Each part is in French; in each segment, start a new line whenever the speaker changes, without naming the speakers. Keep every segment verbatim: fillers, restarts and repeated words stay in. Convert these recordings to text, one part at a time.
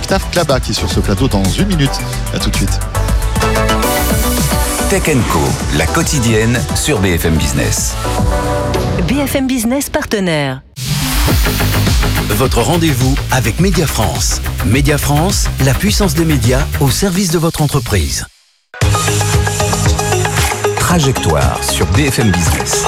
Octave Klaba qui est sur ce plateau dans une minute. À tout de suite.
Tech and Co, la quotidienne sur B F M Business.
B F M Business partenaire.
Votre rendez-vous avec Média France. Média France, la puissance des médias au service de votre entreprise. Trajectoire sur B F M Business.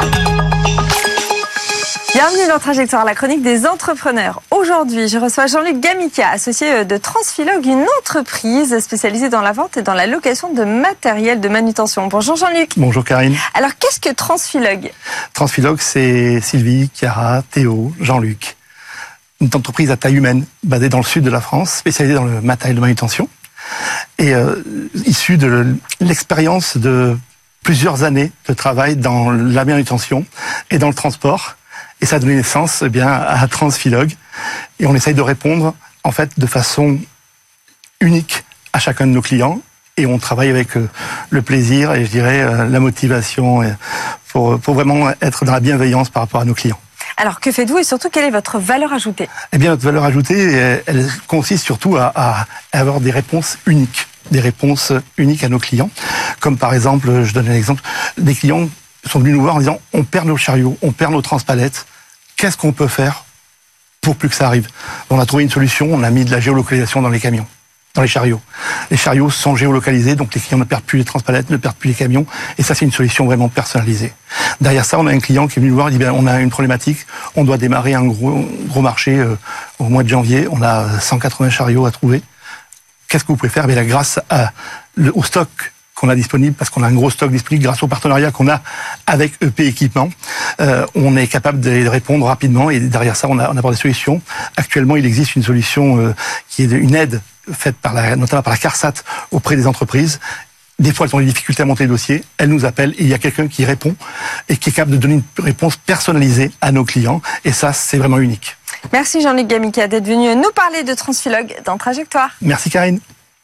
Bienvenue dans Trajectoire, la chronique des entrepreneurs. Aujourd'hui, je reçois Jean-Luc Gamica, associé de Transphilog, une entreprise spécialisée dans la vente et dans la location de matériel de manutention. Bonjour Jean-Luc.
Bonjour Karine.
Alors, qu'est-ce que Transphilog ?
Transphilog, c'est Sylvie, Chiara, Théo, Jean-Luc. Une entreprise à taille humaine, basée dans le sud de la France, spécialisée dans le matériel de manutention. Et euh, issue de l'expérience de plusieurs années de travail dans la manutention et dans le transport. Et ça a donné naissance eh bien, à Transphilog. Et on essaye de répondre en fait, de façon unique à chacun de nos clients. Et on travaille avec euh, le plaisir et je dirais euh, la motivation euh, pour, pour vraiment être dans la bienveillance par rapport à nos clients.
Alors, que faites-vous et surtout, quelle est votre valeur ajoutée ?
Eh bien, notre valeur ajoutée, elle consiste surtout à, à avoir des réponses uniques. Des réponses uniques à nos clients. Comme par exemple, je donne un exemple, des clients sont venus nous voir en disant on perd nos chariots, on perd nos transpalettes, qu'est-ce qu'on peut faire pour plus que ça arrive ? On a trouvé une solution, on a mis de la géolocalisation dans les camions, dans les chariots. Les chariots sont géolocalisés, donc les clients ne perdent plus les transpalettes, ne perdent plus les camions, et ça c'est une solution vraiment personnalisée. Derrière ça, on a un client qui est venu nous voir et dit ben, on a une problématique, on doit démarrer un gros, gros marché euh, au mois de janvier, on a cent quatre-vingts chariots à trouver. Qu'est-ce que vous pouvez faire ? Bien, grâce à, le, au stock qu'on a disponible, parce qu'on a un gros stock disponible, grâce au partenariat qu'on a avec E P Équipement, euh, on est capable de répondre rapidement et derrière ça, on, a, on apporte des solutions. Actuellement, il existe une solution euh, qui est une aide faite par la, notamment par la CARSAT auprès des entreprises. Des fois, elles ont des difficultés à monter le dossier, elles nous appellent et il y a quelqu'un qui répond et qui est capable de donner une réponse personnalisée à nos clients. Et ça, c'est vraiment unique.
Merci Jean-Luc Gamica d'être venu nous parler de Transphilog dans Trajectoire.
Merci Karine.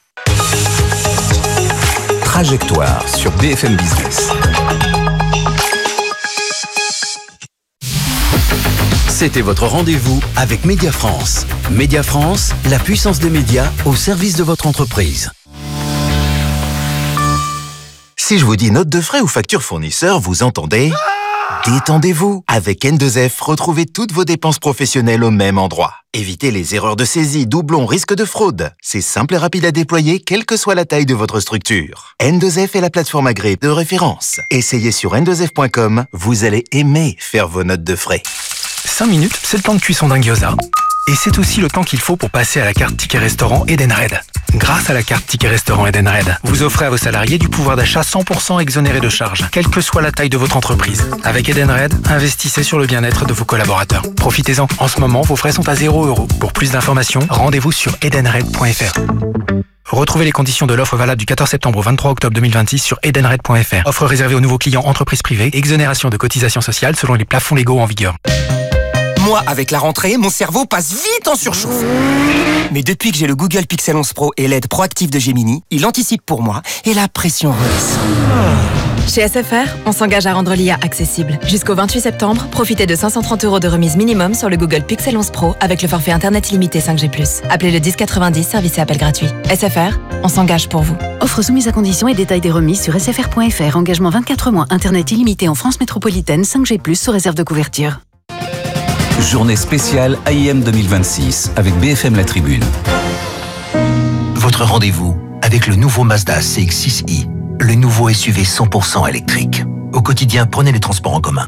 Trajectoire sur B F M Business. C'était votre rendez-vous avec Média France. Média France, la puissance des médias au service de votre entreprise.
Si je vous dis note de frais ou facture fournisseur, vous entendez ? Détendez-vous. Avec N deux F, retrouvez toutes vos dépenses professionnelles au même endroit. Évitez les erreurs de saisie, doublons, risques de fraude. C'est simple et rapide à déployer, quelle que soit la taille de votre structure. N deux F est la plateforme agréée de référence. Essayez sur N deux F point com, vous allez aimer faire vos notes de frais.
cinq minutes, c'est le temps de cuisson d'un gyoza. Et c'est aussi le temps qu'il faut pour passer à la carte Ticket Restaurant Edenred. Grâce à la carte Ticket Restaurant Edenred, vous offrez à vos salariés du pouvoir d'achat cent pour cent exonéré de charges, quelle que soit la taille de votre entreprise. Avec Edenred, investissez sur le bien-être de vos collaborateurs. Profitez-en. En ce moment, vos frais sont à zéro euro. Pour plus d'informations, rendez-vous sur edenred point f r. Retrouvez les conditions de l'offre valable du quatorze septembre au vingt-trois octobre deux mille vingt-six sur edenred point f r. Offre réservée aux nouveaux clients entreprises privées, exonération de cotisations sociales selon les plafonds légaux en vigueur.
Moi, avec la rentrée, mon cerveau passe vite en surchauffe. Mais depuis que j'ai le Google Pixel onze Pro et l'aide proactive de Gemini, il anticipe pour moi et la pression redescend.
Chez S F R, on s'engage à rendre l'I A accessible. Jusqu'au vingt-huit septembre, profitez de cinq cent trente euros de remise minimum sur le Google Pixel onze Pro avec le forfait Internet illimité cinq G plus. Appelez le dix quatre-vingt-dix, service et appel gratuit. S F R, on s'engage pour vous.
Offre soumise à conditions et détails des remises sur s f r point f r. Engagement vingt-quatre mois, Internet illimité en France métropolitaine, cinq G plus, sous réserve de couverture.
Journée spéciale A I M deux mille vingt-six avec B F M La Tribune.
Votre rendez-vous avec le nouveau Mazda C X six i, le nouveau S U V cent pour cent électrique. Au quotidien, prenez les transports en commun.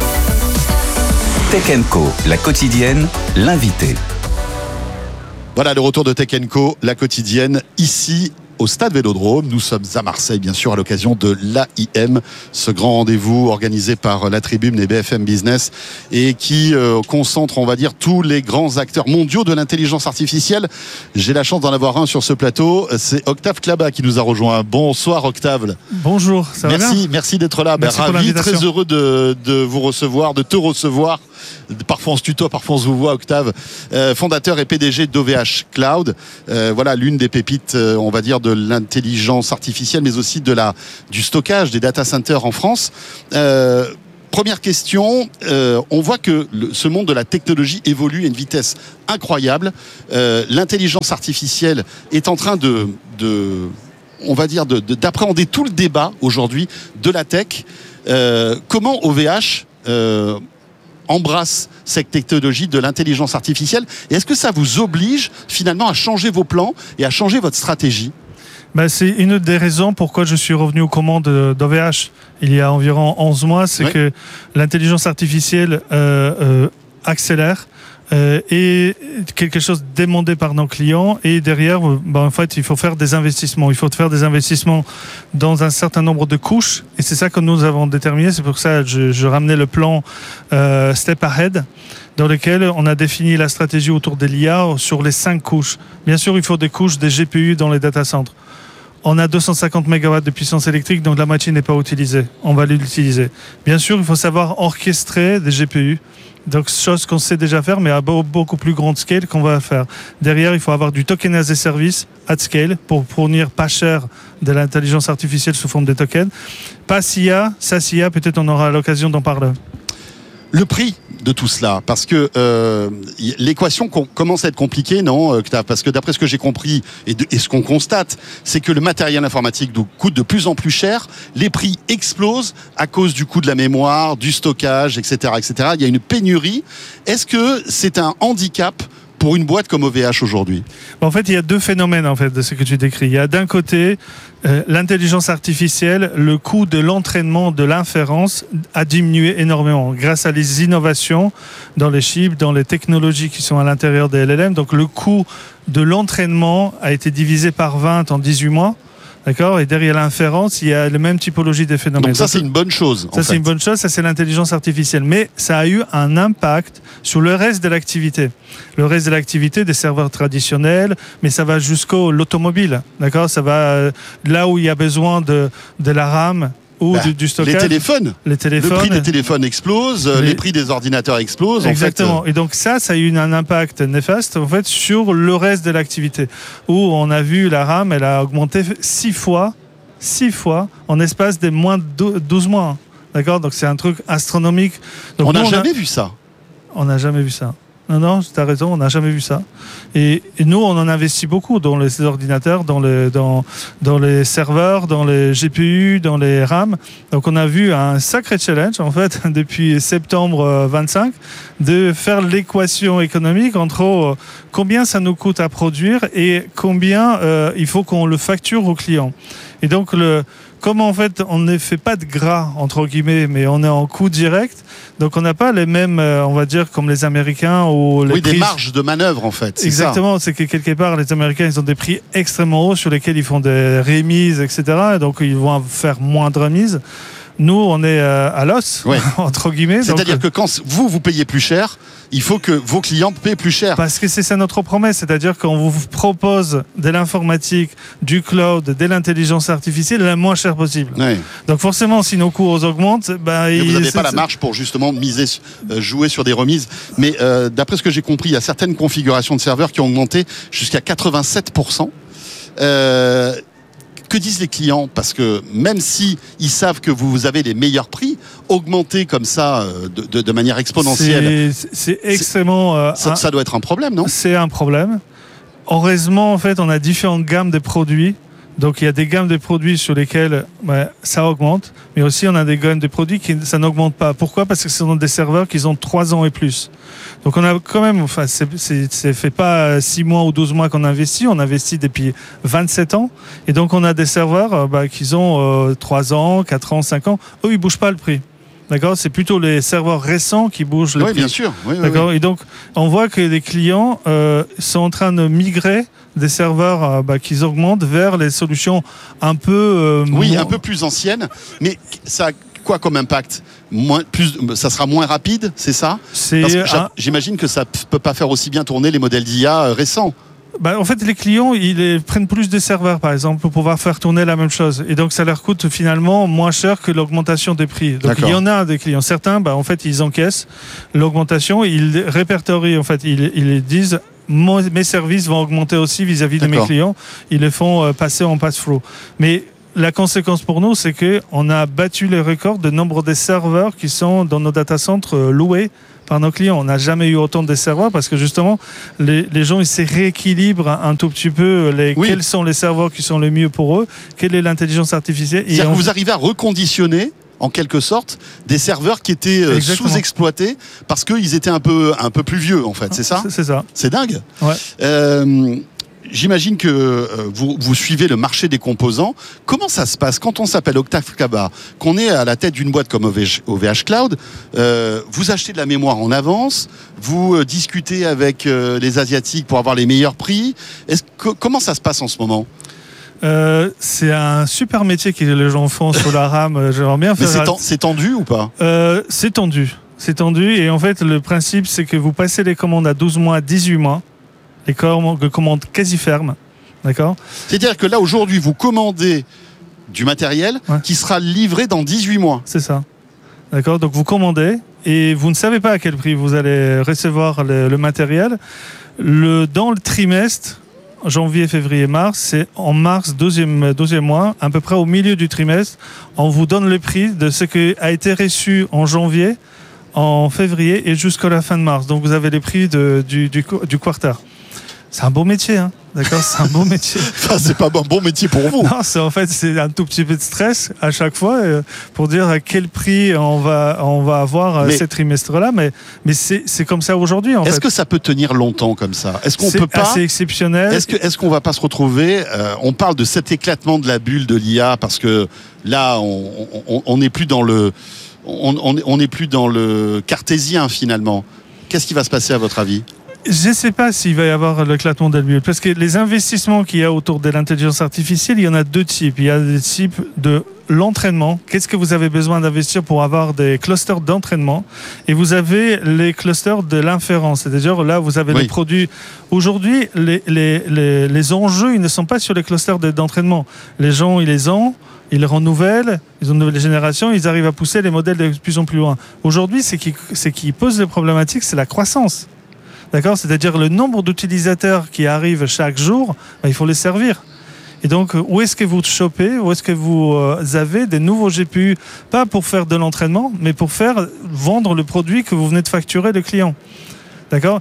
Tech and Co, la quotidienne, l'invité.
Voilà le retour de Tech and Co, la quotidienne, ici au Stade Vélodrome. Nous sommes à Marseille, bien sûr, à l'occasion de l'A I M, ce grand rendez-vous organisé par La Tribune et B F M Business et qui euh, concentre, on va dire, tous les grands acteurs mondiaux de l'intelligence artificielle. J'ai la chance d'en avoir un sur ce plateau. C'est Octave Klaba qui nous a rejoint. Bonsoir Octave.
Bonjour, ça va
merci,
bien ?
Merci d'être là. Ben, ravi, très heureux de, de vous recevoir, de te recevoir. Parfois on se tutoie, parfois on se vous voit, Octave. Euh, fondateur et P D G d'O V H Cloud. Euh, voilà l'une des pépites, euh, on va dire, de l'intelligence artificielle, mais aussi de la, du stockage des data centers en France. Euh, première question, euh, on voit que le, ce monde de la technologie évolue à une vitesse incroyable. Euh, l'intelligence artificielle est en train de, de on va dire, de, de, d'appréhender tout le débat aujourd'hui de la tech. Euh, comment O V H euh, embrasse cette technologie de l'intelligence artificielle, et est-ce que ça vous oblige finalement à changer vos plans et à changer votre stratégie?
Ben, c'est une des raisons pourquoi je suis revenu aux commandes d'O V H il y a environ onze mois, c'est oui. que l'intelligence artificielle euh, euh, accélère euh, et quelque chose demandé par nos clients, et derrière, ben, en fait, il faut faire des investissements. Il faut faire des investissements dans un certain nombre de couches, et c'est ça que nous avons déterminé. C'est pour ça que je, je ramenais le plan euh, Step Ahead, dans lequel on a défini la stratégie autour de l'I A sur les cinq couches. Bien sûr, il faut des couches des G P U dans les data centers. On a deux cent cinquante mégawatts de puissance électrique, donc la moitié n'est pas utilisée. On va l'utiliser. Bien sûr, il faut savoir orchestrer des G P U. Donc, chose qu'on sait déjà faire, mais à beaucoup plus grande scale qu'on va faire. Derrière, il faut avoir du token as a service at scale pour fournir pas cher de l'intelligence artificielle sous forme de tokens. Pas S I A, ça S I A, peut-être on aura l'occasion d'en parler.
Le prix de tout cela, parce que euh, l'équation com- commence à être compliquée, non ? Parce que d'après ce que j'ai compris et, de, et ce qu'on constate, c'est que le matériel informatique coûte de plus en plus cher, les prix explosent à cause du coût de la mémoire, du stockage, et cetera, et cetera. Il y a une pénurie. Est-ce que c'est un handicap pour une boîte comme O V H aujourd'hui?
En fait, il y a deux phénomènes en fait de ce que tu décris. Il y a d'un côté euh, l'intelligence artificielle, le coût de l'entraînement, de l'inférence a diminué énormément grâce à les innovations dans les chips, dans les technologies qui sont à l'intérieur des L L M. Donc le coût de l'entraînement a été divisé par vingt en dix-huit mois. D'accord ? Et derrière l'inférence, il y a la même typologie des phénomènes.
Donc ça, c'est une bonne chose.
Ça, c'est une bonne chose. Ça, c'est l'intelligence artificielle. Mais ça a eu un impact sur le reste de l'activité. Le reste de l'activité des serveurs traditionnels, mais ça va jusqu'au l'automobile. D'accord ? Ça va là où il y a besoin de, de la RAM ou bah, du, du stockage.
Les téléphones.
Les téléphones.
Le prix des téléphones explose, les, les prix des ordinateurs explosent.
Exactement.
En fait.
Et donc ça, ça a eu un impact néfaste en fait sur le reste de l'activité. Où on a vu la RAM, elle a augmenté six fois, six fois en espace des moins de douze mois. D'accord ? Donc c'est un truc astronomique. Donc,
on n'a jamais
a...
vu ça.
On n'a jamais vu ça. Non, non, tu as raison, on n'a jamais vu ça. Et, et nous, on en investit beaucoup dans les ordinateurs, dans les, dans, dans les serveurs, dans les G P U, dans les RAM. Donc, on a vu un sacré challenge, en fait, depuis septembre vingt-cinq, de faire l'équation économique entre euh, combien ça nous coûte à produire et combien euh, il faut qu'on le facture au client. Et donc, le... Comme en fait on ne fait pas de gras entre guillemets, mais on est en coût direct, donc on n'a pas les mêmes, on va dire comme les Américains ou les
oui,
prix...
des marges de manœuvre en fait. C'est
exactement,
ça.
C'est que quelque part les Américains ils ont des prix extrêmement hauts sur lesquels ils font des remises, et cetera. Donc ils vont faire moins de remises. Nous, on est à l'os, ouais. entre guillemets.
C'est-à-dire donc, que quand vous, vous payez plus cher, il faut que vos clients paient plus cher.
Parce que c'est ça notre promesse. C'est-à-dire qu'on vous propose de l'informatique, du cloud, de l'intelligence artificielle la moins chère possible.
Ouais.
Donc forcément, si nos coûts augmentent... Bah,
Mais vous n'avez pas
c'est,
la marge pour justement miser, euh, jouer sur des remises. Mais euh, d'après ce que j'ai compris, il y a certaines configurations de serveurs qui ont augmenté jusqu'à quatre-vingt-sept pour cent. Euh, Que disent les clients ? Parce que même si ils savent que vous avez les meilleurs prix, augmenter comme ça de, de, de manière exponentielle,
c'est, c'est extrêmement. Euh,
ça, ça doit être un problème, non ?
C'est un problème. Heureusement, en fait, on a différentes gammes de produits. Donc, il y a des gammes de produits sur lesquelles bah, ça augmente, mais aussi on a des gammes de produits qui ça n'augmente pas. Pourquoi ? Parce que ce sont des serveurs qui ont trois ans et plus. Donc, on a quand même, enfin, c'est, c'est, c'est fait pas six mois ou douze mois qu'on investit, on investit depuis vingt-sept ans. Et donc, on a des serveurs bah, qui ont euh, trois ans, quatre ans, cinq ans. Eux, ils bougent pas le prix. D'accord ? C'est plutôt les serveurs récents qui bougent le
oui,
prix.
Bien sûr. Oui, oui,
D'accord ?
oui.
Et donc, on voit que les clients euh, sont en train de migrer des serveurs euh, bah, qui augmentent vers les solutions un peu... Euh,
oui,
moins...
un peu plus anciennes. Mais ça a quoi comme impact ? Moins, plus, ça sera moins rapide, c'est ça ?
c'est
Parce que
un...
J'imagine que ça ne peut pas faire aussi bien tourner les modèles d'I A récents.
Bah, en fait, les clients, ils prennent plus de serveurs, par exemple, pour pouvoir faire tourner la même chose. Et donc, ça leur coûte finalement moins cher que l'augmentation des prix. Donc, D'accord. Il y en a des clients. Certains, bah, en fait, ils encaissent l'augmentation, ils répertorient, en fait, ils, ils disent... mes services vont augmenter aussi vis-à-vis D'accord. de mes clients. Ils les font passer en pass-through. Mais la conséquence pour nous, c'est qu'on a battu les records de nombre de serveurs qui sont dans nos data centers loués par nos clients. On n'a jamais eu autant de serveurs parce que justement, les, les gens ils se rééquilibrent un tout petit peu les, oui. quels sont les serveurs qui sont les mieux pour eux, quelle est l'intelligence artificielle.
C'est-à-dire
et on...
que vous arrivez à reconditionner en quelque sorte des serveurs qui étaient euh, sous-exploités parce qu'ils étaient un peu, un peu plus vieux en fait, c'est ça ?
C'est ça.
C'est dingue.
Ouais.
Euh, J'imagine que euh, vous, vous suivez le marché des composants. Comment ça se passe quand on s'appelle Octave Klaba, qu'on est à la tête d'une boîte comme O V H Cloud, euh, vous achetez de la mémoire en avance, vous euh, discutez avec euh, les Asiatiques pour avoir les meilleurs prix. Est-ce que, comment ça se passe en ce moment ?
Euh, c'est un super métier que les gens font sur la RAM. J'aimerais bien faire.
Mais c'est, ten- c'est tendu ou pas ?
euh, C'est tendu. C'est tendu. Et en fait, le principe, c'est que vous passez les commandes à douze mois, dix-huit mois. Les commandes quasi fermes. D'accord ?
C'est-à-dire que là, aujourd'hui, vous commandez du matériel ouais. qui sera livré dans dix-huit mois.
C'est ça. D'accord ? Donc, vous commandez et vous ne savez pas à quel prix vous allez recevoir le, le matériel. Le, dans le trimestre, janvier, février, mars, c'est en mars, deuxième, deuxième mois, à peu près au milieu du trimestre, on vous donne le prix de ce qui a été reçu en janvier, en février et jusqu'à la fin de mars. Donc, vous avez les prix de, du, du, du quarter. C'est un beau métier, hein. D'accord, c'est un beau métier.
Enfin, c'est pas un bon métier pour vous.
Non, c'est en fait c'est un tout petit peu de stress à chaque fois euh, pour dire à quel prix on va on va avoir mais, ce trimestre-là, mais mais c'est c'est comme ça aujourd'hui. En
est-ce
fait.
que ça peut tenir longtemps comme ça ? Est-ce qu'on
c'est
peut pas ?
C'est assez exceptionnel.
Est-ce que est-ce qu'on va pas se retrouver euh, On parle de cet éclatement de la bulle de l'I A parce que là on n'est plus dans le on on n'est plus dans le cartésien finalement. Qu'est-ce qui va se passer à votre avis ?
Je ne sais pas s'il va y avoir l'éclatement de la bulle, parce que les investissements qu'il y a autour de l'intelligence artificielle, il y en a deux types. Il y a des types de l'entraînement. Qu'est-ce que vous avez besoin d'investir pour avoir des clusters d'entraînement ? Et vous avez les clusters de l'inférence. C'est-à-dire, là, vous avez oui. les produits. Aujourd'hui, les, les, les, les enjeux, ils ne sont pas sur les clusters d'entraînement. Les gens, ils les ont. Ils les renouvellent, ils ont une nouvelle génération, ils arrivent à pousser les modèles de plus en plus loin. Aujourd'hui, ce qui, ce qui pose les problématiques, c'est la croissance. D'accord ? C'est-à-dire le nombre d'utilisateurs qui arrivent chaque jour, ben, il faut les servir. Et donc, où est-ce que vous chopez, où est-ce que vous avez des nouveaux G P U, pas pour faire de l'entraînement, mais pour faire vendre le produit que vous venez de facturer le client. D'accord ?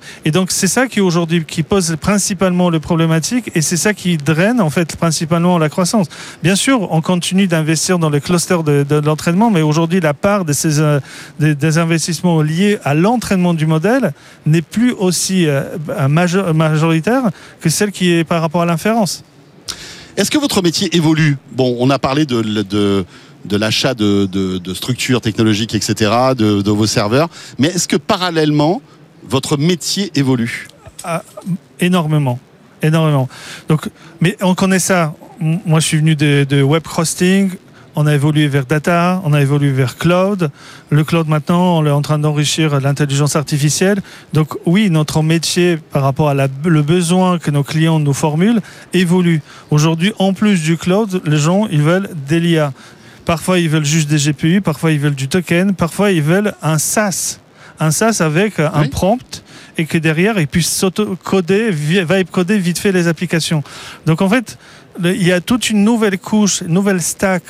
Et donc, c'est ça qui aujourd'hui qui pose principalement le problématique et c'est ça qui draine en fait principalement la croissance. Bien sûr, on continue d'investir dans les clusters de, de, de l'entraînement, mais aujourd'hui, la part de ces, euh, des, des investissements liés à l'entraînement du modèle n'est plus aussi euh, major, majoritaire que celle qui est par rapport à l'inférence.
Est-ce que votre métier évolue ? Bon, on a parlé de... de... de l'achat de, de, de structures technologiques, et cetera, de, de vos serveurs, mais est-ce que parallèlement, votre métier évolue ?
Ah, énormément, énormément. Donc, mais on connaît ça. Moi, je suis venu de, de web hosting. On a évolué vers data, on a évolué vers cloud. Le cloud maintenant, on est en train d'enrichir l'intelligence artificielle. Donc oui, notre métier par rapport à la, le besoin que nos clients nous formulent évolue. Aujourd'hui, en plus du cloud, les gens ils veulent de l'I A. Parfois, ils veulent juste des G P U, parfois ils veulent du token, parfois ils veulent un SaaS. Un SaaS avec oui. un prompt et que derrière, ils puissent s'auto-coder, vibe-coder vite fait les applications. Donc en fait, le, il y a toute une nouvelle couche, une nouvelle stack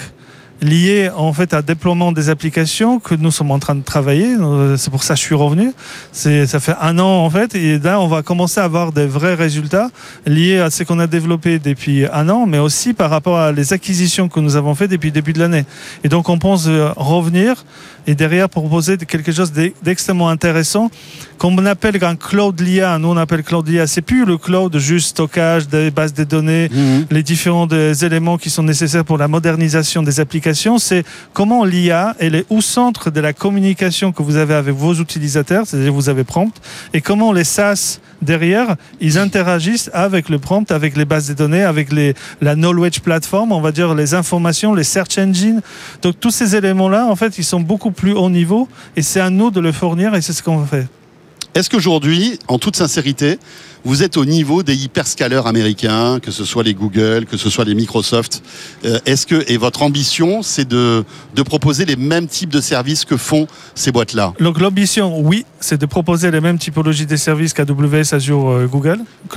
liée en fait à déploiement des applications que nous sommes en train de travailler. C'est pour ça que je suis revenu. C'est, ça fait un an en fait et là on va commencer à avoir des vrais résultats liés à ce qu'on a développé depuis un an, mais aussi par rapport à les acquisitions que nous avons fait depuis le début de l'année. Et donc on pense revenir et derrière proposer quelque chose d'extrêmement intéressant qu'on appelle un cloud l'I A. Nous on appelle cloud l'I A. C'est plus le cloud juste stockage des bases de données, mmh. les différents des éléments qui sont nécessaires pour la modernisation des applications. C'est comment l'I A elle est au centre de la communication que vous avez avec vos utilisateurs, c'est-à-dire vous avez prompt, et comment les SaaS derrière, ils interagissent avec le prompt, avec les bases de données, avec les, la knowledge platform, on va dire les informations, les search engines. Donc tous ces éléments-là, en fait, ils sont beaucoup plus haut niveau et c'est à nous de le fournir et c'est ce qu'on fait.
Est-ce qu'aujourd'hui, en toute sincérité, vous êtes au niveau des hyperscalers américains, que ce soit les Google, que ce soit les Microsoft, euh, est-ce que, et votre ambition, c'est de, de proposer les mêmes types de services que font ces boîtes-là ?
Donc l'ambition, oui, c'est de proposer les mêmes typologies de services qu'A W S, Azure, euh, Google Cloud.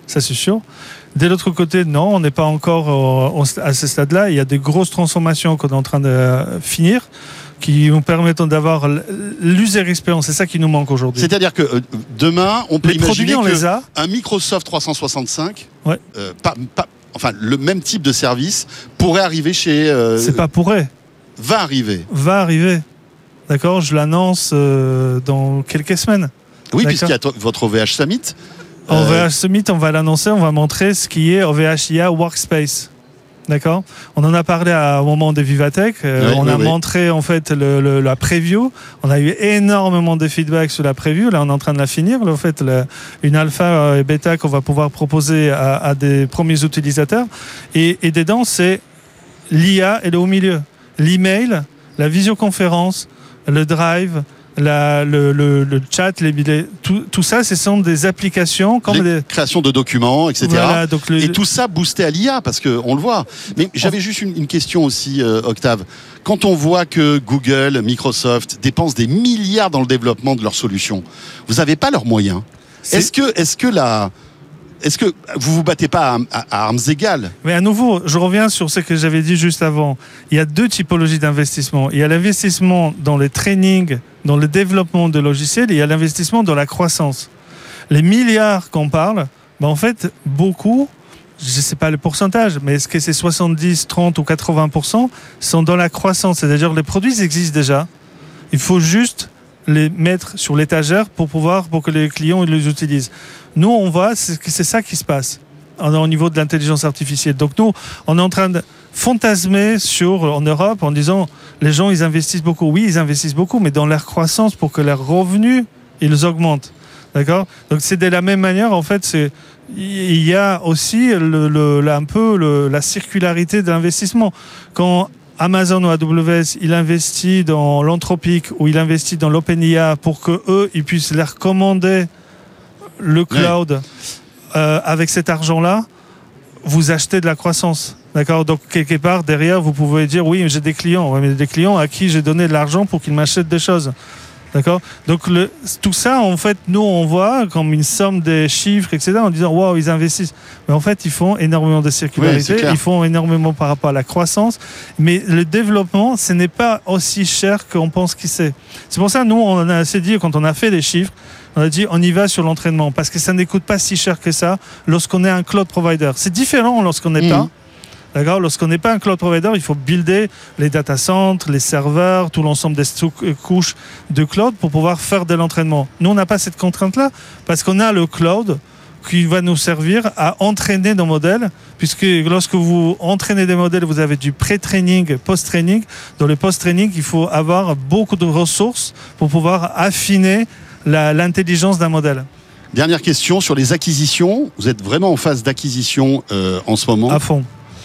ça c'est sûr. De l'autre côté, non, on n'est pas encore à ce stade-là. Il y a des grosses transformations qu'on est en train de finir, qui nous permettent d'avoir l'user experience. C'est ça qui nous manque aujourd'hui.
C'est-à-dire que euh, demain, on peut
les
imaginer
produits, on
que
les a.
un Microsoft trois cent soixante-cinq,
ouais.
euh, pas, pas, enfin le même type de service pourrait arriver chez. Euh,
c'est pas pourrait.
Va arriver.
Va arriver. D'accord, je l'annonce euh, dans quelques semaines.
Oui,
D'accord.
puisqu'il y a t- votre O V H Summit.
O V H euh... Summit, on va l'annoncer, on va montrer ce qui est O V H I A Workspace. D'accord. On en a parlé à, au moment de Vivatech. Euh, oui, on oui, a oui. montré en fait le, le, la preview. On a eu énormément de feedback sur la preview. Là, on est en train de la finir. Là, en fait, le, une alpha et bêta qu'on va pouvoir proposer à, à des premiers utilisateurs. Et, et dedans, c'est l'I A et le au milieu. L'email, la visioconférence, le drive. La, le, le, le chat, les, les, tout, tout ça, ce sont des applications comme
les
des
créations de documents, et cetera.
Voilà, donc le...
Et tout ça boosté à l'I A, parce qu'on le voit. Mais j'avais juste une, une question aussi, euh, Octave. Quand on voit que Google, Microsoft dépensent des milliards dans le développement de leurs solutions, vous n'avez pas leurs moyens. C'est... Est-ce que, est-ce que la... Est-ce que vous vous battez pas à, à, à armes égales ?
Mais à nouveau, je reviens sur ce que j'avais dit juste avant. Il y a deux typologies d'investissement. Il y a l'investissement dans les trainings, dans le développement de logiciels, et il y a l'investissement dans la croissance. Les milliards qu'on parle, ben en fait, beaucoup, je ne sais pas le pourcentage, mais est-ce que c'est soixante-dix, trente ou quatre-vingts pour cent sont dans la croissance. C'est-à-dire que les produits existent déjà. Il faut juste les mettre sur l'étagère pour pouvoir, pour que les clients ils les utilisent. Nous, on voit que c'est ça qui se passe au niveau de l'intelligence artificielle. Donc nous, on est en train de fantasmer sur, en Europe en disant les gens, ils investissent beaucoup. Oui, ils investissent beaucoup, mais dans leur croissance pour que leurs revenus, ils augmentent. D'accord ? Donc c'est de la même manière, en fait, c'est, il y a aussi le, le, un peu le, la circularité de l'investissement. Quand Amazon ou A W S, il investit dans l'Anthropic ou il investit dans l'OpenIA pour que eux, ils puissent leur commander le cloud. Ouais. Euh, avec cet argent-là, vous achetez de la croissance. D'accord ? Donc, quelque part, derrière, vous pouvez dire, oui, j'ai des clients. Ouais, mais des clients à qui j'ai donné de l'argent pour qu'ils m'achètent des choses. D'accord ? Donc, le, tout ça, en fait, nous, on voit comme une somme des chiffres, et cetera, en disant, waouh, ils investissent. Mais en fait, ils font énormément de circularité, oui, ils font énormément par rapport à la croissance. Mais le développement, ce n'est pas aussi cher qu'on pense qu'il c'est. C'est pour ça, nous, on a assez dit, quand on a fait les chiffres, on a dit, on y va sur l'entraînement, parce que ça ne coûte pas si cher que ça lorsqu'on est un cloud provider. C'est différent lorsqu'on n'est mmh. pas. D'accord ? Lorsqu'on n'est pas un cloud provider, il faut builder les data centers, les serveurs, tout l'ensemble des couches de cloud pour pouvoir faire de l'entraînement. Nous, on n'a pas cette contrainte-là parce qu'on a le cloud qui va nous servir à entraîner nos modèles, puisque lorsque vous entraînez des modèles, vous avez du pré-training, post-training. Dans le post-training, il faut avoir beaucoup de ressources pour pouvoir affiner la, l'intelligence d'un modèle.
Dernière question sur les acquisitions. Vous êtes vraiment en phase d'acquisition euh, en ce moment ?
À fond.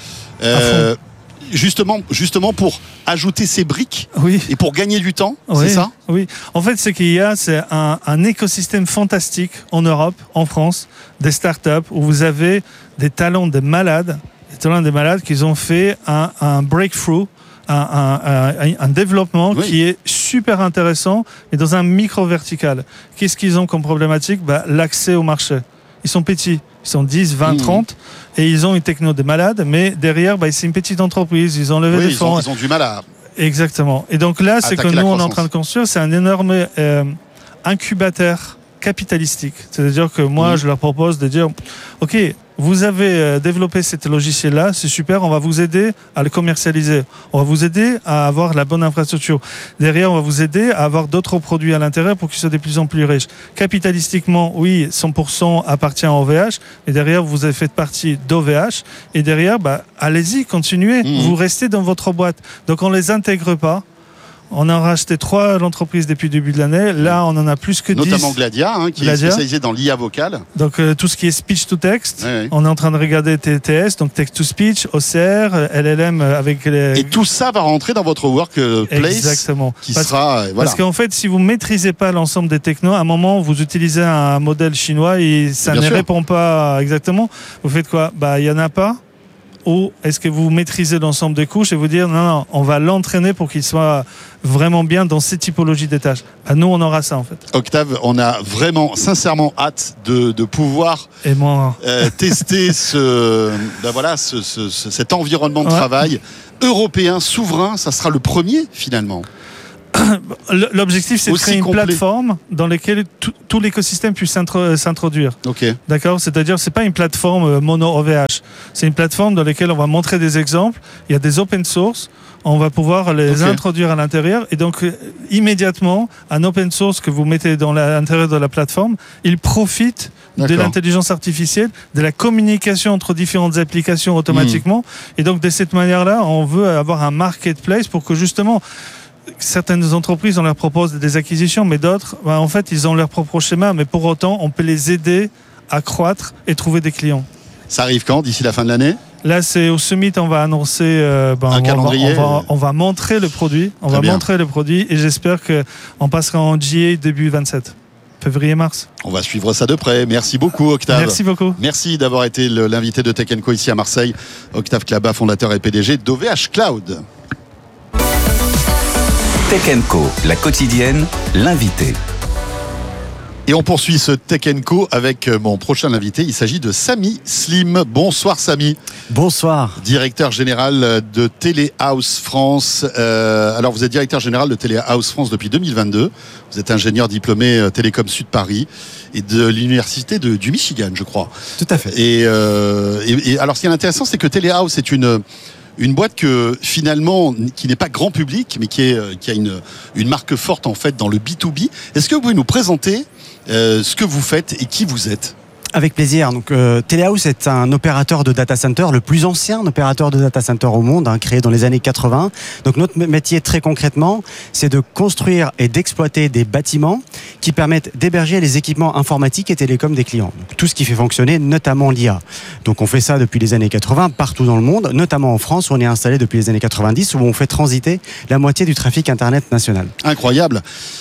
Euh, justement, justement pour ajouter ces briques
oui.
et pour gagner du temps,
oui.
c'est ça ?
Oui. En fait, ce qu'il y a, c'est un, un écosystème fantastique en Europe, en France, des startups où vous avez des talents de malades, des talents de malades qui ont fait un, un breakthrough, un, un, un, un développement oui. qui est super intéressant, mais dans un micro-vertical. Qu'est-ce qu'ils ont comme problématique ? Bah, l'accès au marché. Ils sont petits. Ils sont dix, vingt, trente et ils ont une techno de malade, mais derrière, bah, c'est une petite entreprise. Ils ont levé
oui,
des
ils
fonds.
Ont, ils ont du mal à.
Exactement. Et donc là, c'est que nous, on est en train de construire, c'est un énorme euh, incubateur capitalistique. C'est-à-dire que moi, mmh. je leur propose de dire, OK, vous avez développé cette logiciel-là, c'est super, on va vous aider à le commercialiser. On va vous aider à avoir la bonne infrastructure. Derrière, on va vous aider à avoir d'autres produits à l'intérieur pour qu'ils soient de plus en plus riches. Capitalistiquement, oui, cent pour cent appartient à O V H, mais derrière, vous avez fait partie d'O V H, et derrière, bah, allez-y, continuez, mmh. vous restez dans votre boîte. Donc, on ne les intègre pas. On a racheté trois entreprises depuis le début de l'année. Là, on en a plus que dix.
Notamment Gladia, hein, qui Gladia. est spécialisé dans l'I A vocale.
Donc, euh, tout ce qui est speech to text.
Oui, oui.
On est en train de regarder T T S, donc text to speech, O C R, L L M avec les...
Et tout ça va rentrer dans votre workplace.
Exactement.
Qui
parce,
sera, voilà.
Parce qu'en fait, si vous ne maîtrisez pas l'ensemble des technos, à un moment, vous utilisez un modèle chinois et ça Bien ne sûr. répond pas exactement. Vous faites quoi ? Bah, il n'y en a pas. ou est-ce que vous maîtrisez l'ensemble des couches et vous dire non, non, on va l'entraîner pour qu'il soit vraiment bien dans ces typologies des tâches. À nous, on aura ça en fait.
Octave, on a vraiment, sincèrement hâte de, de pouvoir
et moi...
euh, tester ce, ben voilà, ce, ce, ce, cet environnement de ouais. travail européen, souverain. Ça sera le premier finalement.
L'objectif, c'est de
Aussi
créer une
complet.
plateforme dans laquelle tout, tout l'écosystème puisse s'introduire.
Okay.
D'accord ? C'est-à-dire, c'est pas une plateforme mono O V H. C'est une plateforme dans laquelle on va montrer des exemples. Il y a des open source. On va pouvoir les okay. introduire à l'intérieur. Et donc, euh, immédiatement, un open source que vous mettez dans l'intérieur de la plateforme, il profite de l'intelligence artificielle, de la communication entre différentes applications automatiquement. Mmh. Et donc, de cette manière-là, on veut avoir un marketplace pour que justement... Certaines entreprises, on leur propose des acquisitions, mais d'autres, ben, en fait, ils ont leur propre schéma, mais pour autant, on peut les aider à croître et trouver des clients. Ça
arrive quand ? D'ici la fin de l'année ?
Là, c'est au Summit, on va annoncer, euh, ben,
un
on
calendrier.
Va, on, va, on va montrer le produit, on Très va bien. montrer le produit, et j'espère qu'on passera en G A début vingt-sept. Février-mars.
On va suivre ça de près. Merci beaucoup, Octave.
Merci beaucoup.
Merci d'avoir été l'invité de Tech and Co ici à Marseille. Octave Klaba, fondateur et P D G d'O V H Cloud.
Tech and Co, la quotidienne, l'invité.
Et on poursuit ce Tech and Co avec mon prochain invité. Il s'agit de Samy Slim. Bonsoir Samy.
Bonsoir.
Directeur général de Téléhouse France. Euh, alors vous êtes directeur général de Téléhouse France depuis deux mille vingt-deux. Vous êtes ingénieur diplômé Télécom Sud Paris et de l'université de, du Michigan, je crois.
Tout à fait.
Et, euh, et, et alors ce qui est intéressant, c'est que Téléhouse est une... Une boîte que finalement qui n'est pas grand public, mais qui, est, qui a une, une marque forte en fait dans le B deux B. Est-ce que vous pouvez nous présenter euh, ce que vous faites et qui vous êtes ?
Avec plaisir. Donc, euh, Téléhouse est un opérateur de data center, le plus ancien opérateur de data center au monde, hein, créé dans les années quatre-vingts. Donc, notre métier, très concrètement, c'est de construire et d'exploiter des bâtiments qui permettent d'héberger les équipements informatiques et télécoms des clients. Donc, tout ce qui fait fonctionner, notamment l'I A. Donc, on fait ça depuis les années quatre-vingts, partout dans le monde, notamment en France, où on est installé depuis les années quatre-vingt-dix, où on fait transiter la moitié du trafic Internet national.
Incroyable.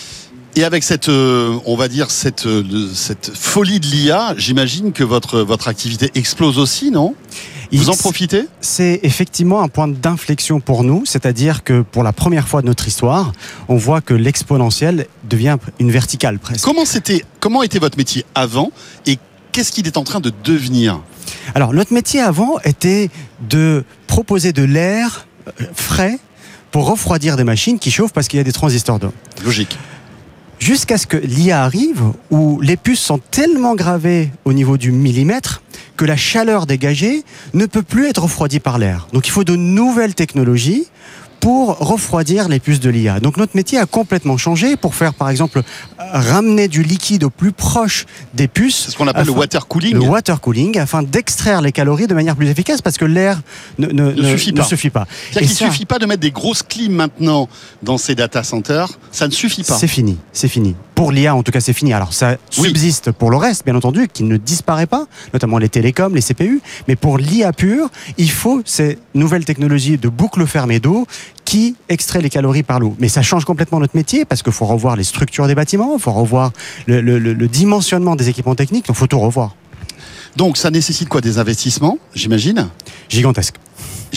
Et avec cette, euh, on va dire, cette, euh, cette folie de l'I A, j'imagine que votre, votre activité explose aussi, non ? Vous en profitez ?
C'est effectivement un point d'inflexion pour nous, c'est-à-dire que pour la première fois de notre histoire, on voit que l'exponentielle devient une verticale presque.
Comment c'était, comment était votre métier avant et qu'est-ce qu'il est en train de devenir ?
Alors, notre métier avant était de proposer de l'air frais pour refroidir des machines qui chauffent parce qu'il y a des transistors d'eau.
Logique.
Jusqu'à ce que l'I A arrive, où les puces sont tellement gravées au niveau du millimètre que la chaleur dégagée ne peut plus être refroidie par l'air. Donc il faut de nouvelles technologies pour refroidir les puces de l'I A. Donc notre métier a complètement changé pour faire, par exemple, ramener du liquide au plus proche des puces.
C'est ce qu'on appelle
afin,
le water cooling.
Le water cooling, afin d'extraire les calories de manière plus efficace, parce que l'air ne, ne, ne, suffit, ne pas. suffit pas.
C'est-à-dire qu'il ne suffit pas de mettre des grosses clims maintenant dans ces data centers, ça ne suffit pas.
C'est fini, c'est fini. Pour l'I A, en tout cas, c'est fini. Alors ça oui. subsiste pour le reste, bien entendu, qui ne disparaît pas, notamment les télécoms, les C P U. Mais pour l'I A pure, il faut ces nouvelles technologies de boucle fermée d'eau qui extrait les calories par l'eau. Mais ça change complètement notre métier parce qu'il faut revoir les structures des bâtiments, il faut revoir le, le, le dimensionnement des équipements techniques, donc il faut tout revoir.
Donc ça nécessite quoi ? Des investissements, j'imagine ?
Gigantesques.
Gigantesques ?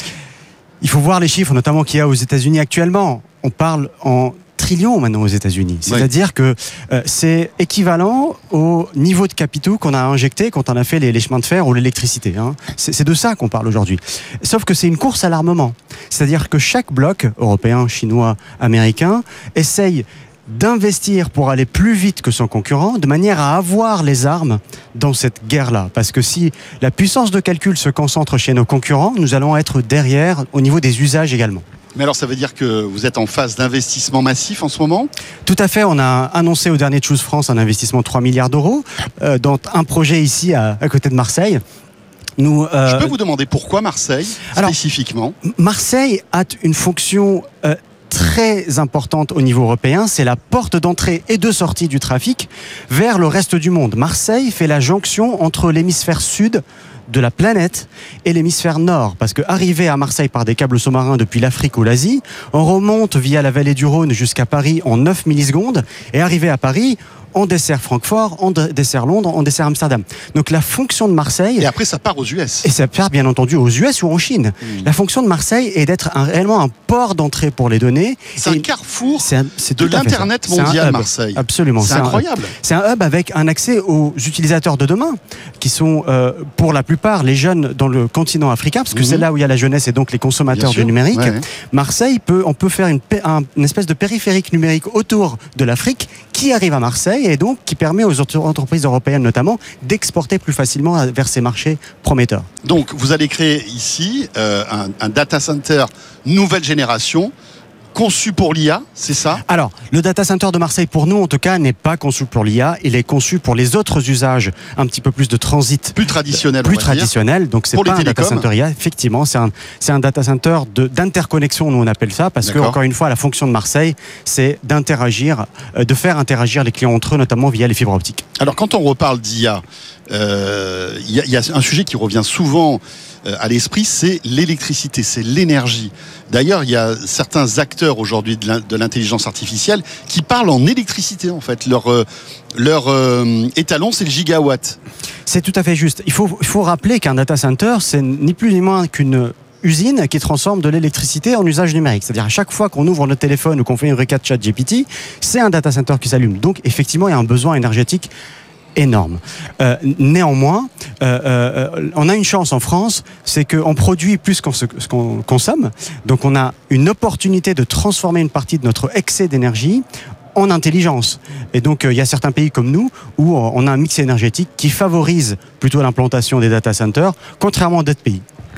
Il faut voir les chiffres, notamment qu'il y a aux États-Unis actuellement. On parle en trillions maintenant aux États-Unis. C'est-à-dire oui. que euh, c'est équivalent au niveau de capitaux qu'on a injecté quand on a fait les, les chemins de fer ou l'électricité. Hein. C'est, c'est de ça qu'on parle aujourd'hui. Sauf que c'est une course à l'armement. C'est-à-dire que chaque bloc, européen, chinois, américain, essaye d'investir pour aller plus vite que son concurrent, de manière à avoir les armes dans cette guerre-là. Parce que si la puissance de calcul se concentre chez nos concurrents, nous allons être derrière au niveau des usages également.
Mais alors ça veut dire que vous êtes en phase d'investissement massif en ce moment ?
Tout à fait, on a annoncé au dernier Choose France un investissement de trois milliards d'euros euh, dans un projet ici à, à côté de Marseille. Nous, euh...
Je peux vous demander pourquoi Marseille
alors,
spécifiquement ?
Marseille a une fonction euh, très importante au niveau européen, c'est la porte d'entrée et de sortie du trafic vers le reste du monde. Marseille fait la jonction entre l'hémisphère sud de la planète et l'hémisphère nord, parce que arriver à Marseille par des câbles sous-marins depuis l'Afrique ou l'Asie, on remonte via la vallée du Rhône jusqu'à Paris en neuf millisecondes, et arriver à Paris, on dessert Francfort, on dessert Londres, on dessert Amsterdam. Donc la fonction de Marseille...
Et après ça part aux U S.
Et ça part bien entendu aux U S ou en Chine. Mmh. La fonction de Marseille est d'être un, réellement un port d'entrée pour les données.
C'est un carrefour
c'est un, c'est
de l'Internet mondial, Marseille.
Absolument.
C'est, c'est incroyable.
Un, c'est un hub avec un accès aux utilisateurs de demain, qui sont euh, pour la plupart les jeunes dans le continent africain, parce que mmh. c'est là où il y a la jeunesse et donc les consommateurs du numérique. Ouais, ouais. Marseille, peut, on peut faire une, un, une espèce de périphérique numérique autour de l'Afrique qui arrive à Marseille et donc qui permet aux entreprises européennes notamment d'exporter plus facilement vers ces marchés prometteurs.
Donc vous allez créer ici euh, un, un data center nouvelle génération conçu pour l'I A, c'est ça ?
Alors, le data center de Marseille, pour nous en tout cas, n'est pas conçu pour l'I A. Il est conçu pour les autres usages, un petit peu plus de transit.
Plus traditionnel,
Plus traditionnel. Donc, c'est
pour
pas un data center I A. Effectivement, c'est un, c'est un data center de, d'interconnexion, nous on appelle ça, parce D'accord. que, encore une fois, la fonction de Marseille, c'est d'interagir, euh, de faire interagir les clients entre eux, notamment via les fibres optiques.
Alors, quand on reparle d'I A, il euh, y, y a un sujet qui revient souvent à l'esprit, c'est l'électricité, c'est l'énergie. D'ailleurs, il y a certains acteurs aujourd'hui de l'intelligence artificielle qui parlent en électricité, en fait. Leur, euh, leur euh, étalon, c'est le gigawatt.
C'est tout à fait juste. Il faut, il faut rappeler qu'un data center, c'est ni plus ni moins qu'une usine qui transforme de l'électricité en usage numérique. C'est-à-dire à chaque fois qu'on ouvre notre téléphone ou qu'on fait une requête ChatGPT, c'est un data center qui s'allume. Donc, effectivement, il y a un besoin énergétique énorme. Euh, néanmoins, euh, euh, on a une chance en France, c'est qu'on produit plus qu'on se, ce qu'on consomme. Donc on a une opportunité de transformer une partie de notre excès d'énergie en intelligence. Et donc, il euh, y a certains pays comme nous où euh, on a un mix énergétique qui favorise plutôt l'implantation des data centers, contrairement à d'autres pays.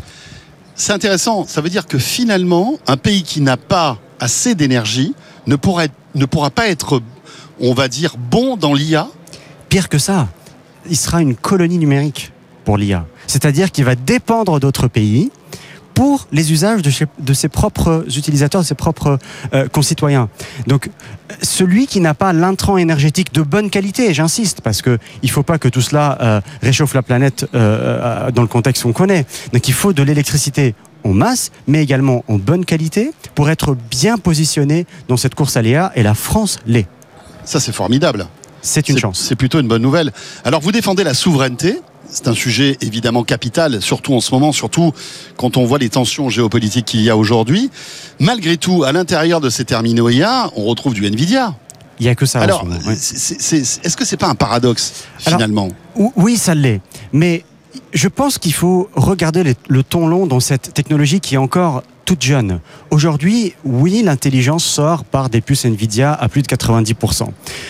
C'est intéressant. Ça veut dire que finalement, un pays qui n'a pas assez d'énergie ne pourra, être, ne pourra pas être, on va dire, bon dans l'I A.
Pire que ça, il sera une colonie numérique pour l'I A. C'est-à-dire qu'il va dépendre d'autres pays pour les usages de, chez, de ses propres utilisateurs, de ses propres euh, concitoyens. Donc, celui qui n'a pas l'intrant énergétique de bonne qualité, et j'insiste, parce qu'il ne faut pas que tout cela euh, réchauffe la planète euh, dans le contexte qu'on connaît. Donc, il faut de l'électricité en masse, mais également en bonne qualité, pour être bien positionné dans cette course à l'I A, et la France l'est.
Ça, c'est formidable.
C'est une
c'est,
chance.
C'est plutôt une bonne nouvelle. Alors, vous défendez la souveraineté. C'est un sujet évidemment capital, surtout en ce moment, surtout quand on voit les tensions géopolitiques qu'il y a aujourd'hui. Malgré tout, à l'intérieur de ces terminaux I A, on retrouve du Nvidia.
Il n'y a que ça.
Alors,
en ce moment, oui.
c'est, c'est, est-ce que c'est pas un paradoxe finalement ?
Alors, oui, ça l'est. Mais je pense qu'il faut regarder les, le ton long dans cette technologie qui est encore toute jeune. Aujourd'hui, oui, l'intelligence sort par des puces Nvidia à plus de quatre-vingt-dix pour cent.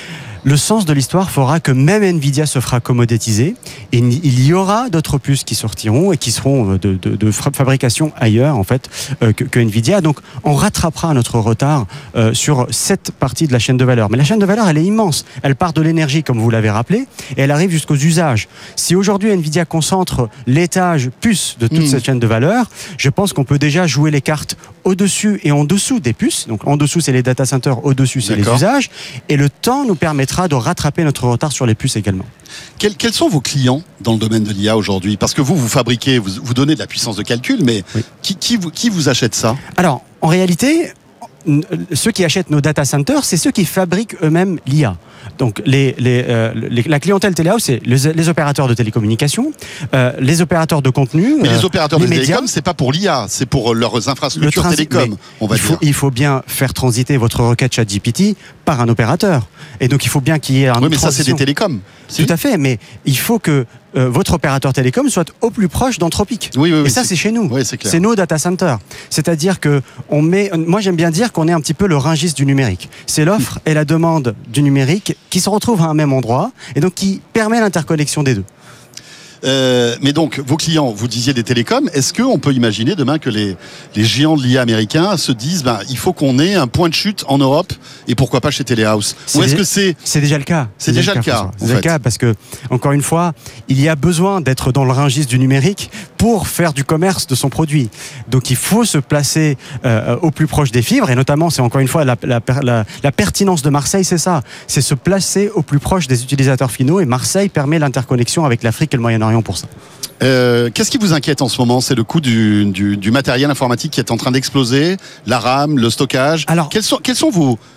Le sens de l'histoire fera que même Nvidia se fera commoditiser et il y aura d'autres puces qui sortiront et qui seront de, de, de fabrication ailleurs en fait euh, que, que Nvidia. Donc on rattrapera notre retard euh, sur cette partie de la chaîne de valeur. Mais la chaîne de valeur, elle est immense. Elle part de l'énergie, comme vous l'avez rappelé, et elle arrive jusqu'aux usages. Si aujourd'hui Nvidia concentre l'étage puce de toute mmh. cette chaîne de valeur, je pense qu'on peut déjà jouer les cartes au-dessus et en dessous des puces. Donc en dessous, c'est les data centers, au-dessus, c'est D'accord. les usages. Et le temps nous permettra de rattraper notre retard sur les puces également.
Quels, quels sont vos clients dans le domaine de l'I A aujourd'hui ? Parce que vous, vous fabriquez, vous, vous donnez de la puissance de calcul, mais oui. qui, qui, vous, qui vous achète ça ?
Alors, en réalité, ceux qui achètent nos data centers, c'est ceux qui fabriquent eux-mêmes l'I A. Donc les, les, euh, les, la clientèle téléhouse, c'est les, les opérateurs de télécommunications, euh, les opérateurs de contenu.
Mais les opérateurs
les
de
médias.
télécom, c'est pas pour l'I A, c'est pour leurs infrastructures transi- télécom, on va
il
dire.
Faut, il faut bien faire transiter votre requête ChatGPT par un opérateur. Et donc il faut bien qu'il y ait un.
Oui, mais ça c'est des télécoms.
Tout si. à fait, mais il faut que euh, votre opérateur télécom soit au plus proche d'Anthropic.
Oui, oui, oui,
et ça,
c'est,
c'est chez nous.
Oui, c'est clair.
C'est nos data centers. C'est-à-dire que on met. Moi, j'aime bien dire qu'on est un petit peu le Rungis du numérique. C'est l'offre et la demande du numérique qui se retrouvent à un même endroit et donc qui permet l'interconnexion des deux.
Euh, mais donc, vos clients, vous disiez des télécoms, est-ce qu'on peut imaginer demain que les, les géants de l'I A américains se disent ben, il faut qu'on ait un point de chute en Europe et pourquoi pas chez Telehouse ? Ou est-ce
dé-
que c'est...
C'est déjà le cas.
C'est, c'est déjà, déjà le cas.
C'est déjà le cas parce que, encore une fois, il y a besoin d'être dans le Rungis du numérique pour faire du commerce de son produit. Donc il faut se placer euh, au plus proche des fibres et notamment, c'est encore une fois la, la, la, la pertinence de Marseille, c'est ça. C'est se placer au plus proche des utilisateurs finaux et Marseille permet l'interconnexion avec l'Afrique et le Moyen-Orient pour ça.
Euh, qu'est-ce qui vous inquiète en ce moment ? C'est le coût du, du, du matériel informatique qui est en train d'exploser, la RAM, le stockage.
Alors,
quels sont, quels sont vos,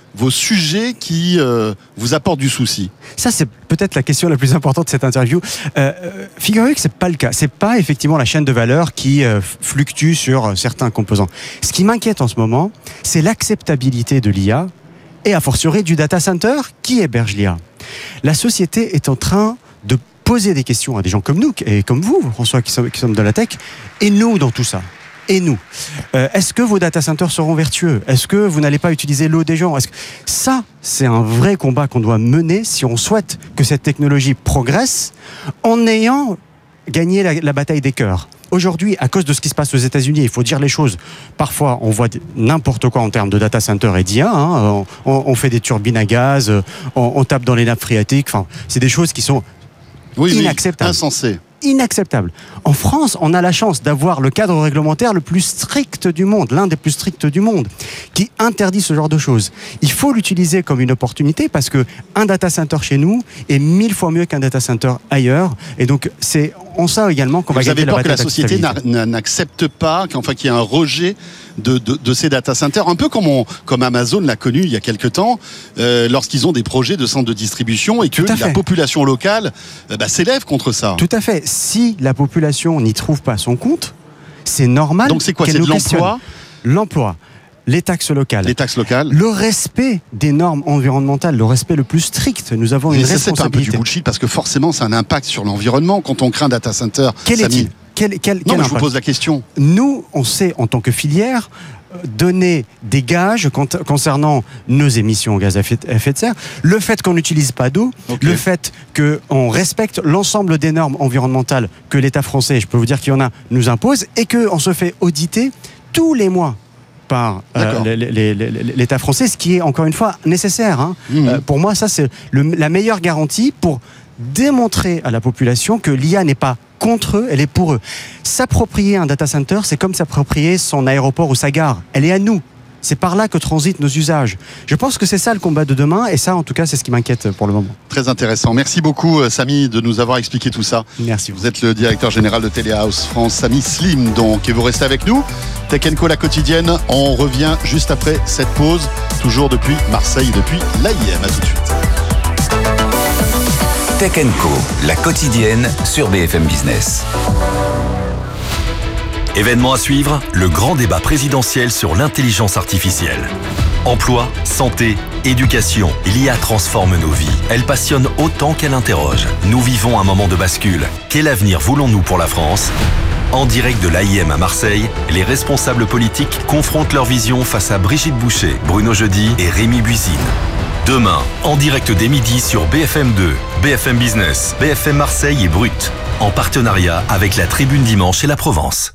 vos sujets qui euh, vous apportent du souci?
Ça, c'est peut-être la question la plus importante de cette interview. Euh, euh, figurez-vous que c'est pas le cas. C'est pas effectivement la chaîne de valeur qui euh, fluctue sur certains composants. Ce qui m'inquiète en ce moment, c'est l'acceptabilité de l'I A et a fortiori du data center qui héberge l'I A. La société est en train de poser des questions à des gens comme nous et comme vous, François, qui sommes, qui sommes de la tech, et nous dans tout ça. Et nous, euh, est-ce que vos data centers seront vertueux? Est-ce que vous n'allez pas utiliser l'eau des gens? Est-ce que... Ça, c'est un vrai combat qu'on doit mener si on souhaite que cette technologie progresse en ayant gagné la, la bataille des cœurs. Aujourd'hui, à cause de ce qui se passe aux États-Unis, il faut dire les choses. Parfois, on voit n'importe quoi en termes de data center et d'I A. Hein. On, on fait des turbines à gaz, on, on tape dans les nappes phréatiques. Enfin, c'est des choses qui sont
oui,
inacceptables.
Oui, insensées.
Inacceptable. En France, on a la chance d'avoir le cadre réglementaire le plus strict du monde, l'un des plus stricts du monde, qui interdit ce genre de choses. Il faut l'utiliser comme une opportunité parce que un data center chez nous est mille fois mieux qu'un data center ailleurs. Et donc, c'est en ça également qu'on va gagner la bataille.
Vous avez peur que la société n'accepte pas, qu'enfin qu'il y ait un rejet de, de, de ces data centers, un peu comme, on, comme Amazon l'a connu il y a quelques temps, euh, lorsqu'ils ont des projets de centres de distribution et que la fait. population locale euh, bah, s'élève contre ça.
Tout à fait. Si la population n'y trouve pas son compte, c'est normal.
Donc c'est quoi? C'est de l'emploi?
L'emploi. Les taxes locales.
Les taxes locales.
Le respect des normes environnementales, le respect le plus strict. Nous avons une
Mais
responsabilité.
C'est un peu du bullshit parce que forcément, ça a un impact sur l'environnement quand on crée un data center.
Quel est-il? Quel, quel,
non,
quel
mais je vous pose la question.
Nous, on sait en tant que filière donner des gages concernant nos émissions de gaz à effet de serre, le fait qu'on n'utilise pas d'eau, okay. le fait qu'on respecte l'ensemble des normes environnementales que l'État français, je peux vous dire qu'il y en a, nous impose, et qu'on se fait auditer tous les mois par euh, l'État français, ce qui est encore une fois nécessaire. Hein. Mmh. Euh, pour moi, ça c'est le, la meilleure garantie pour démontrer à la population que l'I A n'est pas contre eux, elle est pour eux. S'approprier un data center, c'est comme s'approprier son aéroport ou sa gare. Elle est à nous. C'est par là que transitent nos usages. Je pense que c'est ça le combat de demain, et ça, en tout cas, c'est ce qui m'inquiète pour le moment.
Très intéressant. Merci beaucoup, Samy, de nous avoir expliqué tout ça.
Merci.
Vous êtes le directeur général de Téléhouse France, Samy Slim, donc, et vous restez avec nous. Tech and Co, la quotidienne, on revient juste après cette pause, toujours depuis Marseille, depuis l'A I M. À tout de suite.
Tech and Co, la quotidienne sur B F M Business. Événement à suivre, le grand débat présidentiel sur l'intelligence artificielle. Emploi, santé, éducation, l'I A transforme nos vies. Elle passionne autant qu'elle interroge. Nous vivons un moment de bascule. Quel avenir voulons-nous pour la France ? En direct de l'A I M à Marseille, les responsables politiques confrontent leur vision face à Brigitte Boucher, Bruno Jeudi et Rémi Buisine. Demain, en direct dès midi sur B F M deux, B F M Business, B F M Marseille et Brut, en partenariat avec la Tribune Dimanche et la Provence.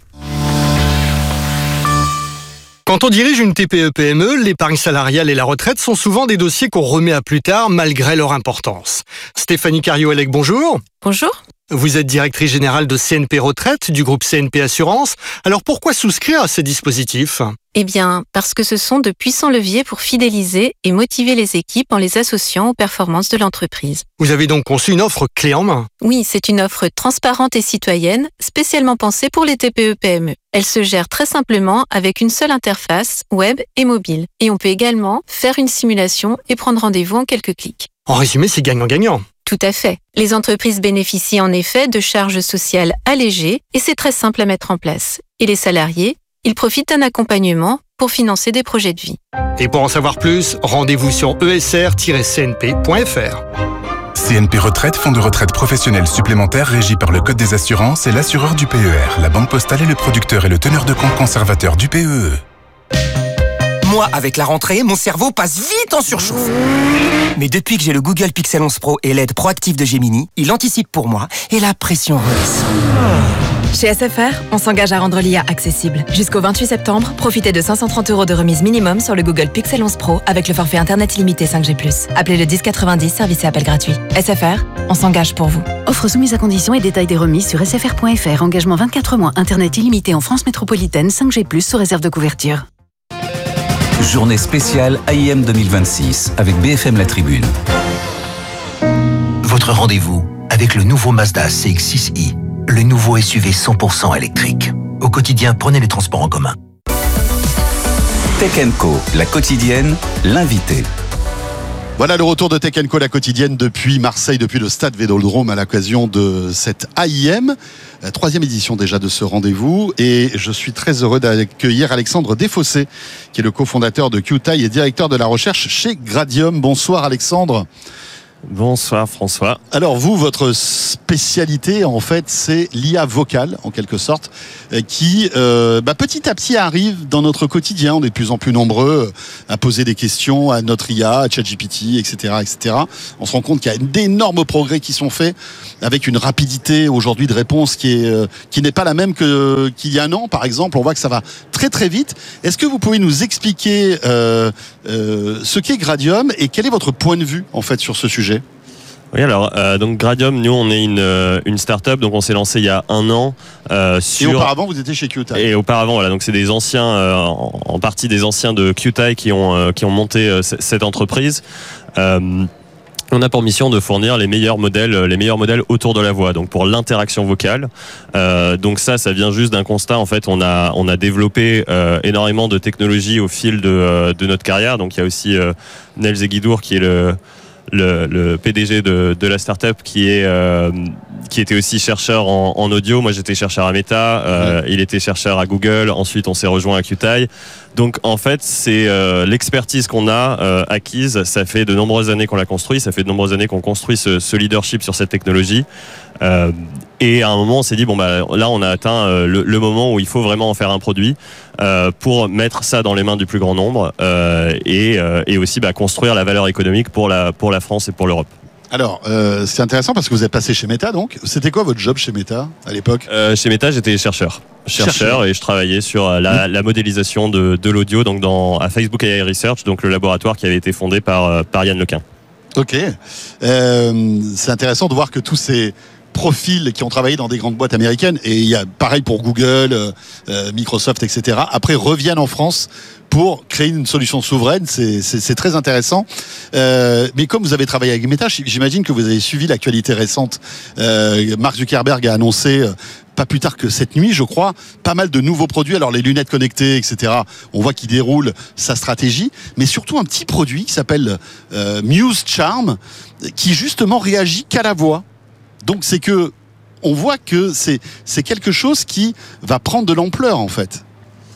Quand on dirige une T P E P M E, l'épargne salariale et la retraite sont souvent des dossiers qu'on remet à plus tard malgré leur importance. Stéphanie Cario-Elec, bonjour.
Bonjour.
Vous êtes directrice générale de C N P Retraite du groupe C N P Assurance. Alors pourquoi souscrire à ces dispositifs ?
Eh bien, parce que ce sont de puissants leviers pour fidéliser et motiver les équipes en les associant aux performances de l'entreprise.
Vous avez donc conçu une offre clé en main ?
Oui, c'est une offre transparente et citoyenne, spécialement pensée pour les T P E P M E. Elle se gère très simplement avec une seule interface, web et mobile. Et on peut également faire une simulation et prendre rendez-vous en quelques clics.
En résumé, c'est gagnant-gagnant.
Tout à fait. Les entreprises bénéficient en effet de charges sociales allégées et c'est très simple à mettre en place. Et les salariés, ils profitent d'un accompagnement pour financer des projets de vie.
Et pour en savoir plus, rendez-vous sur e s r tiret c n p point f r.
C N P Retraite, fonds de retraite professionnel supplémentaire régi par le Code des assurances et l'assureur du P E R. La Banque Postale est le producteur et le teneur de compte conservateur du P E E.
Moi, avec la rentrée, mon cerveau passe vite en surchauffe. Mais depuis que j'ai le Google Pixel onze Pro et l'aide proactive de Gemini, il anticipe pour moi et la pression redescend.
Chez S F R, on s'engage à rendre l'I A accessible. Jusqu'au vingt-huit septembre, profitez de cinq cent trente euros de remise minimum sur le Google Pixel onze Pro avec le forfait Internet illimité cinq G plus. Appelez le dix quatre-vingt-dix, service et appel gratuit. S F R, on s'engage pour vous.
Offre soumise à conditions et détails des remises sur s f r point f r. Engagement vingt-quatre mois, Internet illimité en France métropolitaine, cinq G plus, sous réserve de couverture.
Journée spéciale A I M deux mille vingt-six avec B F M La Tribune.
Votre rendez-vous avec le nouveau Mazda C X six i, le nouveau S U V cent pour cent électrique. Au quotidien, prenez les transports en commun.
Tech and Co, la quotidienne, l'invité.
Voilà le retour de Tech and Co, la quotidienne depuis Marseille, depuis le stade Vélodrome à l'occasion de cette A I M, la troisième édition déjà de ce rendez-vous. Et je suis très heureux d'accueillir Alexandre Desfossés, qui est le cofondateur de Qtile et directeur de la recherche chez Gradium. Bonsoir Alexandre.
Bonsoir François.
Alors vous, votre spécialité en fait c'est l'I A vocale en quelque sorte qui euh, bah, petit à petit arrive dans notre quotidien. On est de plus en plus nombreux à poser des questions à notre I A, à ChatGPT, et cetera, et cetera. On se rend compte qu'il y a d'énormes progrès qui sont faits avec une rapidité aujourd'hui de réponse qui est euh, qui n'est pas la même que qu'il y a un an par exemple. On voit que ça va très très vite. Est-ce que vous pouvez nous expliquer euh, euh, ce qu'est Gradium et quel est votre point de vue en fait sur ce sujet?
Oui, alors euh, donc Gradium, nous on est une euh, une start-up, donc on s'est lancé il y a un an. Euh, sur...
Et auparavant, vous étiez chez Qtile.
Et auparavant, voilà, donc c'est des anciens, euh, en, en partie des anciens de Qtile qui ont euh, qui ont monté euh, c- cette entreprise. Euh, On a pour mission de fournir les meilleurs modèles, les meilleurs modèles autour de la voix. Donc pour l'interaction vocale, euh, donc ça, ça vient juste d'un constat. En fait, on a on a développé euh, énormément de technologies au fil de euh, de notre carrière. Donc il y a aussi euh, Nel Zeguidour qui est le Le, le P D G de, de la startup qui est euh, qui était aussi chercheur en, en audio. Moi, j'étais chercheur à Meta. Euh, mmh. Il était chercheur à Google. Ensuite, on s'est rejoint à Qtile. Donc, en fait, c'est euh, l'expertise qu'on a euh, acquise. Ça fait de nombreuses années qu'on l'a construit. Ça fait de nombreuses années qu'on construit ce, ce leadership sur cette technologie. Euh, et à un moment, on s'est dit bon bah là, on a atteint euh, le, le moment où il faut vraiment en faire un produit euh, pour mettre ça dans les mains du plus grand nombre euh, et, euh, et aussi bah, construire la valeur économique pour la pour la France et pour l'Europe.
Alors, euh, c'est intéressant parce que vous êtes passé chez Meta, donc. C'était quoi votre job chez Meta à l'époque?
euh, Chez Meta, j'étais chercheur. Chercheur, chercheur et je travaillais sur la, mmh. la modélisation de, de l'audio, donc dans à Facebook A I Research, donc le laboratoire qui avait été fondé par par Yann Lequin.
Ok, euh, c'est intéressant de voir que tous ces profils qui ont travaillé dans des grandes boîtes américaines, et il y a pareil pour Google, euh, Microsoft, et cetera, après reviennent en France pour créer une solution souveraine. C'est, c'est, c'est très intéressant. Euh, mais comme vous avez travaillé avec Meta, j'imagine que vous avez suivi l'actualité récente. Euh, Mark Zuckerberg a annoncé, euh, pas plus tard que cette nuit, je crois, pas mal de nouveaux produits. Alors les lunettes connectées, et cetera. On voit qu'il déroule sa stratégie, mais surtout un petit produit qui s'appelle euh, Muse Charm, qui justement réagit qu'à la voix. Donc c'est que on voit que c'est c'est quelque chose qui va prendre de l'ampleur en fait.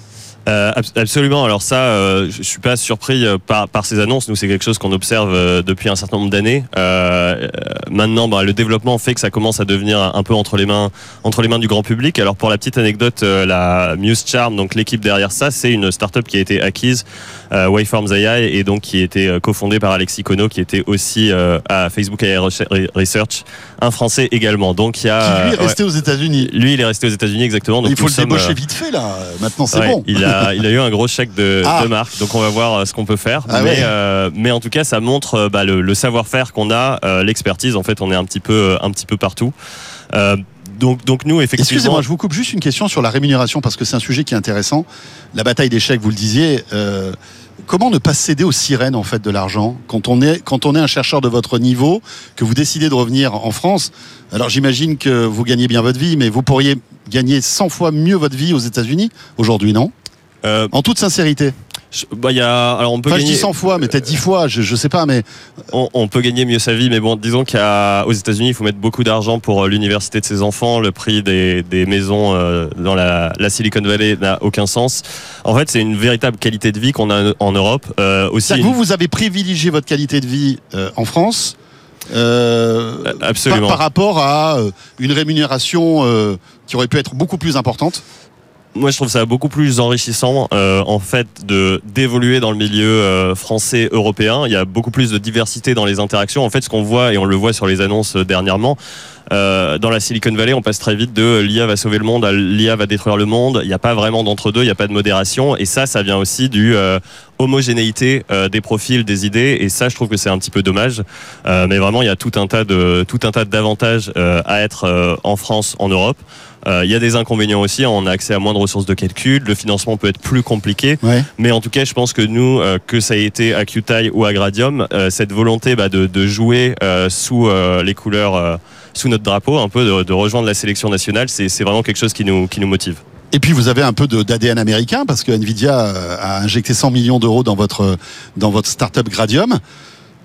Euh, absolument. Alors ça, euh, je suis pas surpris par par ces annonces. Nous, c'est quelque chose qu'on observe euh, depuis un certain nombre d'années. Euh, maintenant, bah, le développement fait que ça commence à devenir un peu entre les mains entre les mains du grand public. Alors pour la petite anecdote, euh, la Muse Charm, donc l'équipe derrière ça, c'est une start-up qui a été acquise, euh, Waveforms A I, et donc qui a été cofondée par Alexis Conneau, qui était aussi euh, à Facebook A I Research, un Français également. Donc il y a
qui lui est resté
ouais,
aux États-Unis.
Lui, il est resté aux États-Unis exactement. Donc
il faut le
sommes,
débaucher
euh,
vite fait là. Maintenant, c'est
ouais,
bon.
Il a Il a eu un gros chèque de,
ah.
de marque, donc on va voir ce qu'on peut faire.
Ah
mais,
ouais.
euh, mais en tout cas, ça montre bah, le, le savoir-faire qu'on a, euh, l'expertise. En fait, on est un petit peu, un petit peu partout. Euh, donc, donc nous, effectivement.
Excusez-moi, je vous coupe juste une question sur la rémunération parce que c'est un sujet qui est intéressant. La bataille des chèques, vous le disiez. Euh, Comment ne pas céder aux sirènes en fait de l'argent quand on est quand on est un chercheur de votre niveau, que vous décidez de revenir en France? Alors j'imagine que vous gagnez bien votre vie, mais vous pourriez gagner cent fois mieux votre vie aux États-Unis aujourd'hui, non? euh, En toute sincérité.
Je, bah, y a, alors on peut
enfin,
gagner...
je dis cent fois, mais peut-être dix fois, je, je sais pas, mais
on, on peut gagner mieux sa vie, mais bon, disons qu'aux États-Unis, il faut mettre beaucoup d'argent pour l'université de ses enfants. Le prix des, des maisons euh, dans la, la Silicon Valley n'a aucun sens. En fait, c'est une véritable qualité de vie qu'on a en Europe. Euh, aussi.
Une... Vous, vous avez privilégié votre qualité de vie euh, en France. Euh,
Absolument.
Par, par rapport à euh, une rémunération euh, qui aurait pu être beaucoup plus importante.
Moi, je trouve ça beaucoup plus enrichissant, euh, en fait, de d'évoluer dans le milieu euh, français, européen. Il y a beaucoup plus de diversité dans les interactions. En fait, ce qu'on voit, et on le voit sur les annonces dernièrement, euh, dans la Silicon Valley, on passe très vite de l'I A va sauver le monde à l'I A va détruire le monde. Il n'y a pas vraiment d'entre-deux, il n'y a pas de modération. Et ça, ça vient aussi du euh, homogénéité euh, des profils, des idées. Et ça, je trouve que c'est un petit peu dommage. Euh, mais vraiment, il y a tout un tas de tout un tas d'avantages euh, à être euh, en France, en Europe. Il euh, y a des inconvénients aussi, on a accès à moins de ressources de calcul, le financement peut être plus compliqué,
ouais.
mais en tout cas je pense que nous, euh, que ça ait été à Qtile ou à Gradium, euh, cette volonté bah, de, de jouer euh, sous euh, les couleurs, euh, sous notre drapeau, un peu de, de rejoindre la sélection nationale, c'est, c'est vraiment quelque chose qui nous, qui nous motive.
Et puis vous avez un peu de, d'A D N américain parce que Nvidia a injecté cent millions d'euros dans votre, dans votre start-up Gradium.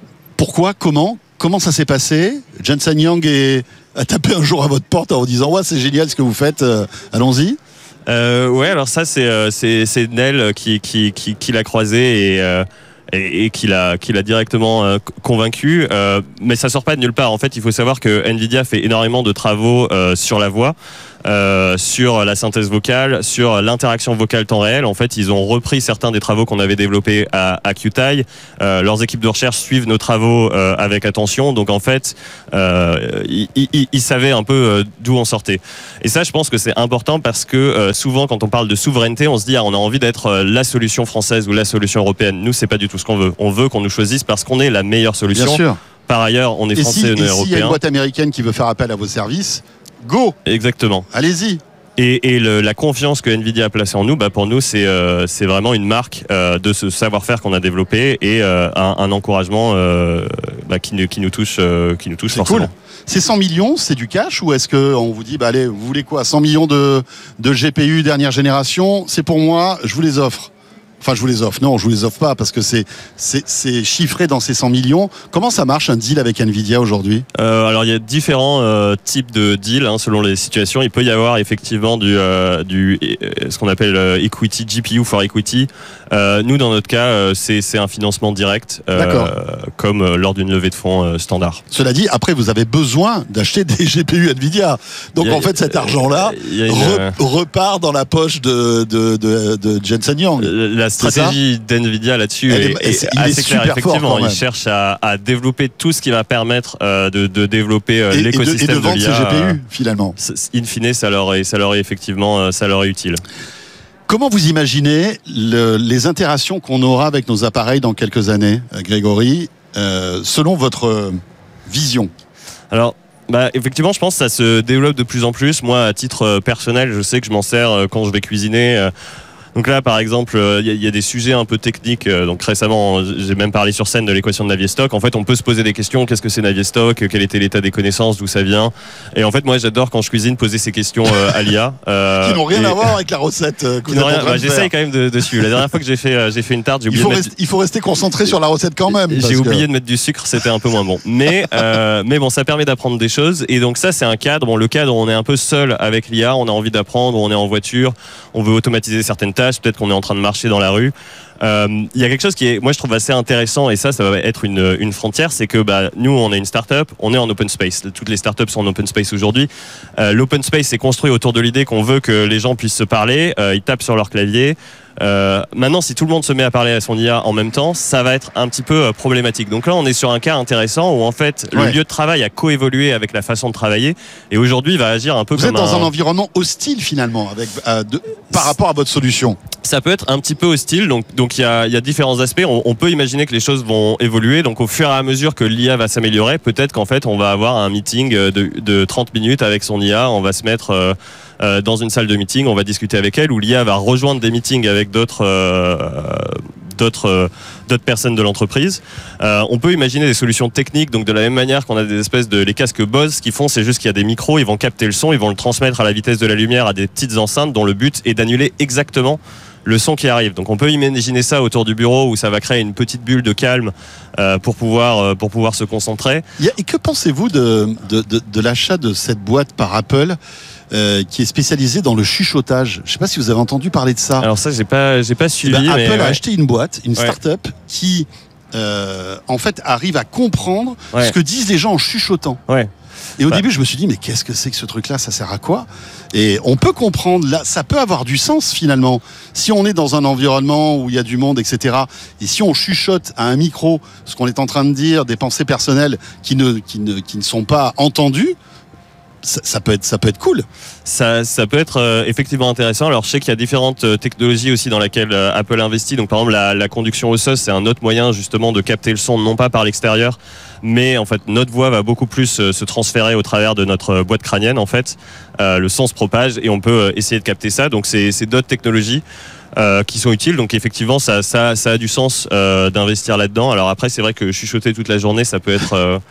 Pourquoi? Comment? Comment ça s'est passé? Jensen Huang est, a tapé un jour à votre porte en disant ouais, c'est génial ce que vous faites, euh, allons-y.
Euh, ouais, alors ça c'est euh, c'est c'est Nel qui qui qui, qui l'a croisé et euh, et, et qui l'a qui l'a directement euh, convaincu. Euh, mais ça sort pas de nulle part. En fait, il faut savoir que Nvidia fait énormément de travaux euh, sur la voix. Euh, sur la synthèse vocale, sur l'interaction vocale temps réel. En fait, ils ont repris certains des travaux qu'on avait développés à, à Qtile. Euh, leurs équipes de recherche suivent nos travaux euh, avec attention. Donc, en fait, euh, ils, ils, ils savaient un peu euh, d'où on sortait. Et ça, je pense que c'est important parce que euh, souvent, quand on parle de souveraineté, on se dit ah, on a envie d'être euh, la solution française ou la solution européenne. Nous, c'est pas du tout ce qu'on veut. On veut qu'on nous choisisse parce qu'on est la meilleure solution.
Bien sûr.
Par ailleurs, on est
et
français
si,
et on est
et
européen.
S'il y a une boîte américaine qui veut faire appel à vos services, go!
Exactement.
Allez-y.
Et, et le, la confiance que Nvidia a placée en nous, bah pour nous, c'est euh, c'est vraiment une marque euh, de ce savoir-faire qu'on a développé et euh, un, un encouragement euh, bah, qui, nous, qui nous touche, euh, qui nous touche forcément.
Cool. Ces cent millions, c'est du cash ou est-ce qu'on vous dit, bah allez, vous voulez quoi, cent millions de, de G P U dernière génération, c'est pour moi, je vous les offre. Enfin, je vous les offre. Non, je vous les offre pas parce que c'est c'est, c'est chiffré dans ces cent millions. Comment ça marche un deal avec Nvidia aujourd'hui?
euh, Alors, il y a différents euh, types de deals hein, selon les situations. Il peut y avoir effectivement du, euh, du euh, ce qu'on appelle euh, equity, G P U for equity. Euh, nous, dans notre cas, euh, c'est, c'est un financement direct, euh, comme euh, lors d'une levée de fonds euh, standard.
Cela dit, après, vous avez besoin d'acheter des G P U Nvidia. Donc,
a,
en fait, cet argent-là
une,
re, repart dans la poche de, de, de, de Jensen Huang.
La stratégie d'Nvidia là-dessus est, est, est, est assez claire, effectivement. Ils cherchent à, à développer tout ce qui va permettre euh, de, de développer euh,
et,
l'écosystème
et de, et de vendre
de l'I A.
Ces G P U, finalement.
In fine, ça leur est, ça leur est effectivement ça leur est utile.
Comment vous imaginez le, les interactions qu'on aura avec nos appareils dans quelques années, Grégory, euh, selon votre vision?
Alors, bah, effectivement, je pense que ça se développe de plus en plus. Moi, à titre personnel, je sais que je m'en sers quand je vais cuisiner. Donc là, par exemple, il euh, y, y a des sujets un peu techniques. Euh, donc récemment, j'ai même parlé sur scène de l'équation de Navier-Stokes. En fait, on peut se poser des questions. Qu'est-ce que c'est Navier-Stokes? Quel était l'état des connaissances? D'où ça vient? Et en fait, moi, j'adore quand je cuisine poser ces questions euh, à l'I A. Euh,
qui n'ont rien
et...
à voir avec la recette euh, que vous êtes en train
bah,
de
J'essaye
faire.
quand même de, de suivre. La dernière fois que j'ai fait, euh, j'ai fait une tarte, j'ai oublié
il faut,
de
rester,
mettre...
il faut rester concentré sur la recette quand même.
J'ai oublié
que...
de mettre du sucre, c'était un peu moins bon. Mais, euh, mais bon, ça permet d'apprendre des choses. Et donc ça, c'est un cadre. Bon, le cadre, on est un peu seul avec l'I A. On a envie d'apprendre. On est en voiture. On veut automatiser certaines tâches. Peut-être qu'on est en train de marcher dans la rue. Il euh, y a quelque chose qui est, moi je trouve assez intéressant, et ça, ça va être une, une frontière, c'est que bah, nous, on est une start-up, on est en open space. Toutes les start-up sont en open space aujourd'hui. Euh, l'open space est construit autour de l'idée qu'on veut que les gens puissent se parler, euh, ils tapent sur leur clavier. Euh, maintenant, si tout le monde se met à parler à son I A en même temps, ça va être un petit peu euh, problématique. Donc là, on est sur un cas intéressant où en fait, ouais. le lieu de travail a coévolué avec la façon de travailler, et aujourd'hui, il va agir un peu
Vous
comme
êtes dans
un...
un environnement hostile finalement, avec, euh, de, par rapport à votre solution.
Ça peut être un petit peu hostile, donc donc il y a il y a différents aspects. On, on peut imaginer que les choses vont évoluer. Donc au fur et à mesure que l'I A va s'améliorer, peut-être qu'en fait on va avoir un meeting de, de trente minutes avec son I A. On va se mettre euh, euh, dans une salle de meeting, on va discuter avec elle, où l'I A va rejoindre des meetings avec d'autres euh, d'autres euh, d'autres personnes de l'entreprise. Euh, on peut imaginer des solutions techniques, donc de la même manière qu'on a des espèces de les casques Bose, ce qu'ils font, c'est juste qu'il y a des micros, ils vont capter le son, ils vont le transmettre à la vitesse de la lumière à des petites enceintes dont le but est d'annuler exactement le son qui arrive. Donc on peut imaginer ça autour du bureau où ça va créer une petite bulle de calme euh, pour pouvoir euh, pour pouvoir se concentrer.
Et que pensez-vous de de, de, de l'achat de cette boîte par Apple euh, qui est spécialisée dans le chuchotage? Je ne sais pas si vous avez entendu parler de ça.
Alors ça, j'ai pas j'ai pas suivi.
Eh ben,
mais
Apple
ouais.
a acheté une boîte, une
ouais.
start-up qui euh, en fait arrive à comprendre
ouais.
ce que disent les gens en chuchotant.
Ouais.
Et au
bah.
début, je me suis dit, mais qu'est-ce que c'est que ce truc-là? Ça sert à quoi? Et on peut comprendre, là, ça peut avoir du sens finalement. Si on est dans un environnement où il y a du monde, et cetera, et si on chuchote à un micro ce qu'on est en train de dire, des pensées personnelles qui ne, qui ne, qui ne sont pas entendues, Ça, ça peut être ça peut être cool.
Ça ça peut être euh, effectivement intéressant. Alors je sais qu'il y a différentes euh, technologies aussi dans lesquelles euh, Apple investit. Donc par exemple la, la conduction osseuse, c'est un autre moyen justement de capter le son non pas par l'extérieur, mais en fait notre voix va beaucoup plus euh, se transférer au travers de notre euh, boîte crânienne en fait. Euh, le son se propage et on peut euh, essayer de capter ça. Donc c'est c'est d'autres technologies Euh, qui sont utiles, donc effectivement ça, ça, ça a du sens euh, d'investir là-dedans. Alors après c'est vrai que chuchoter toute la journée ça peut être euh,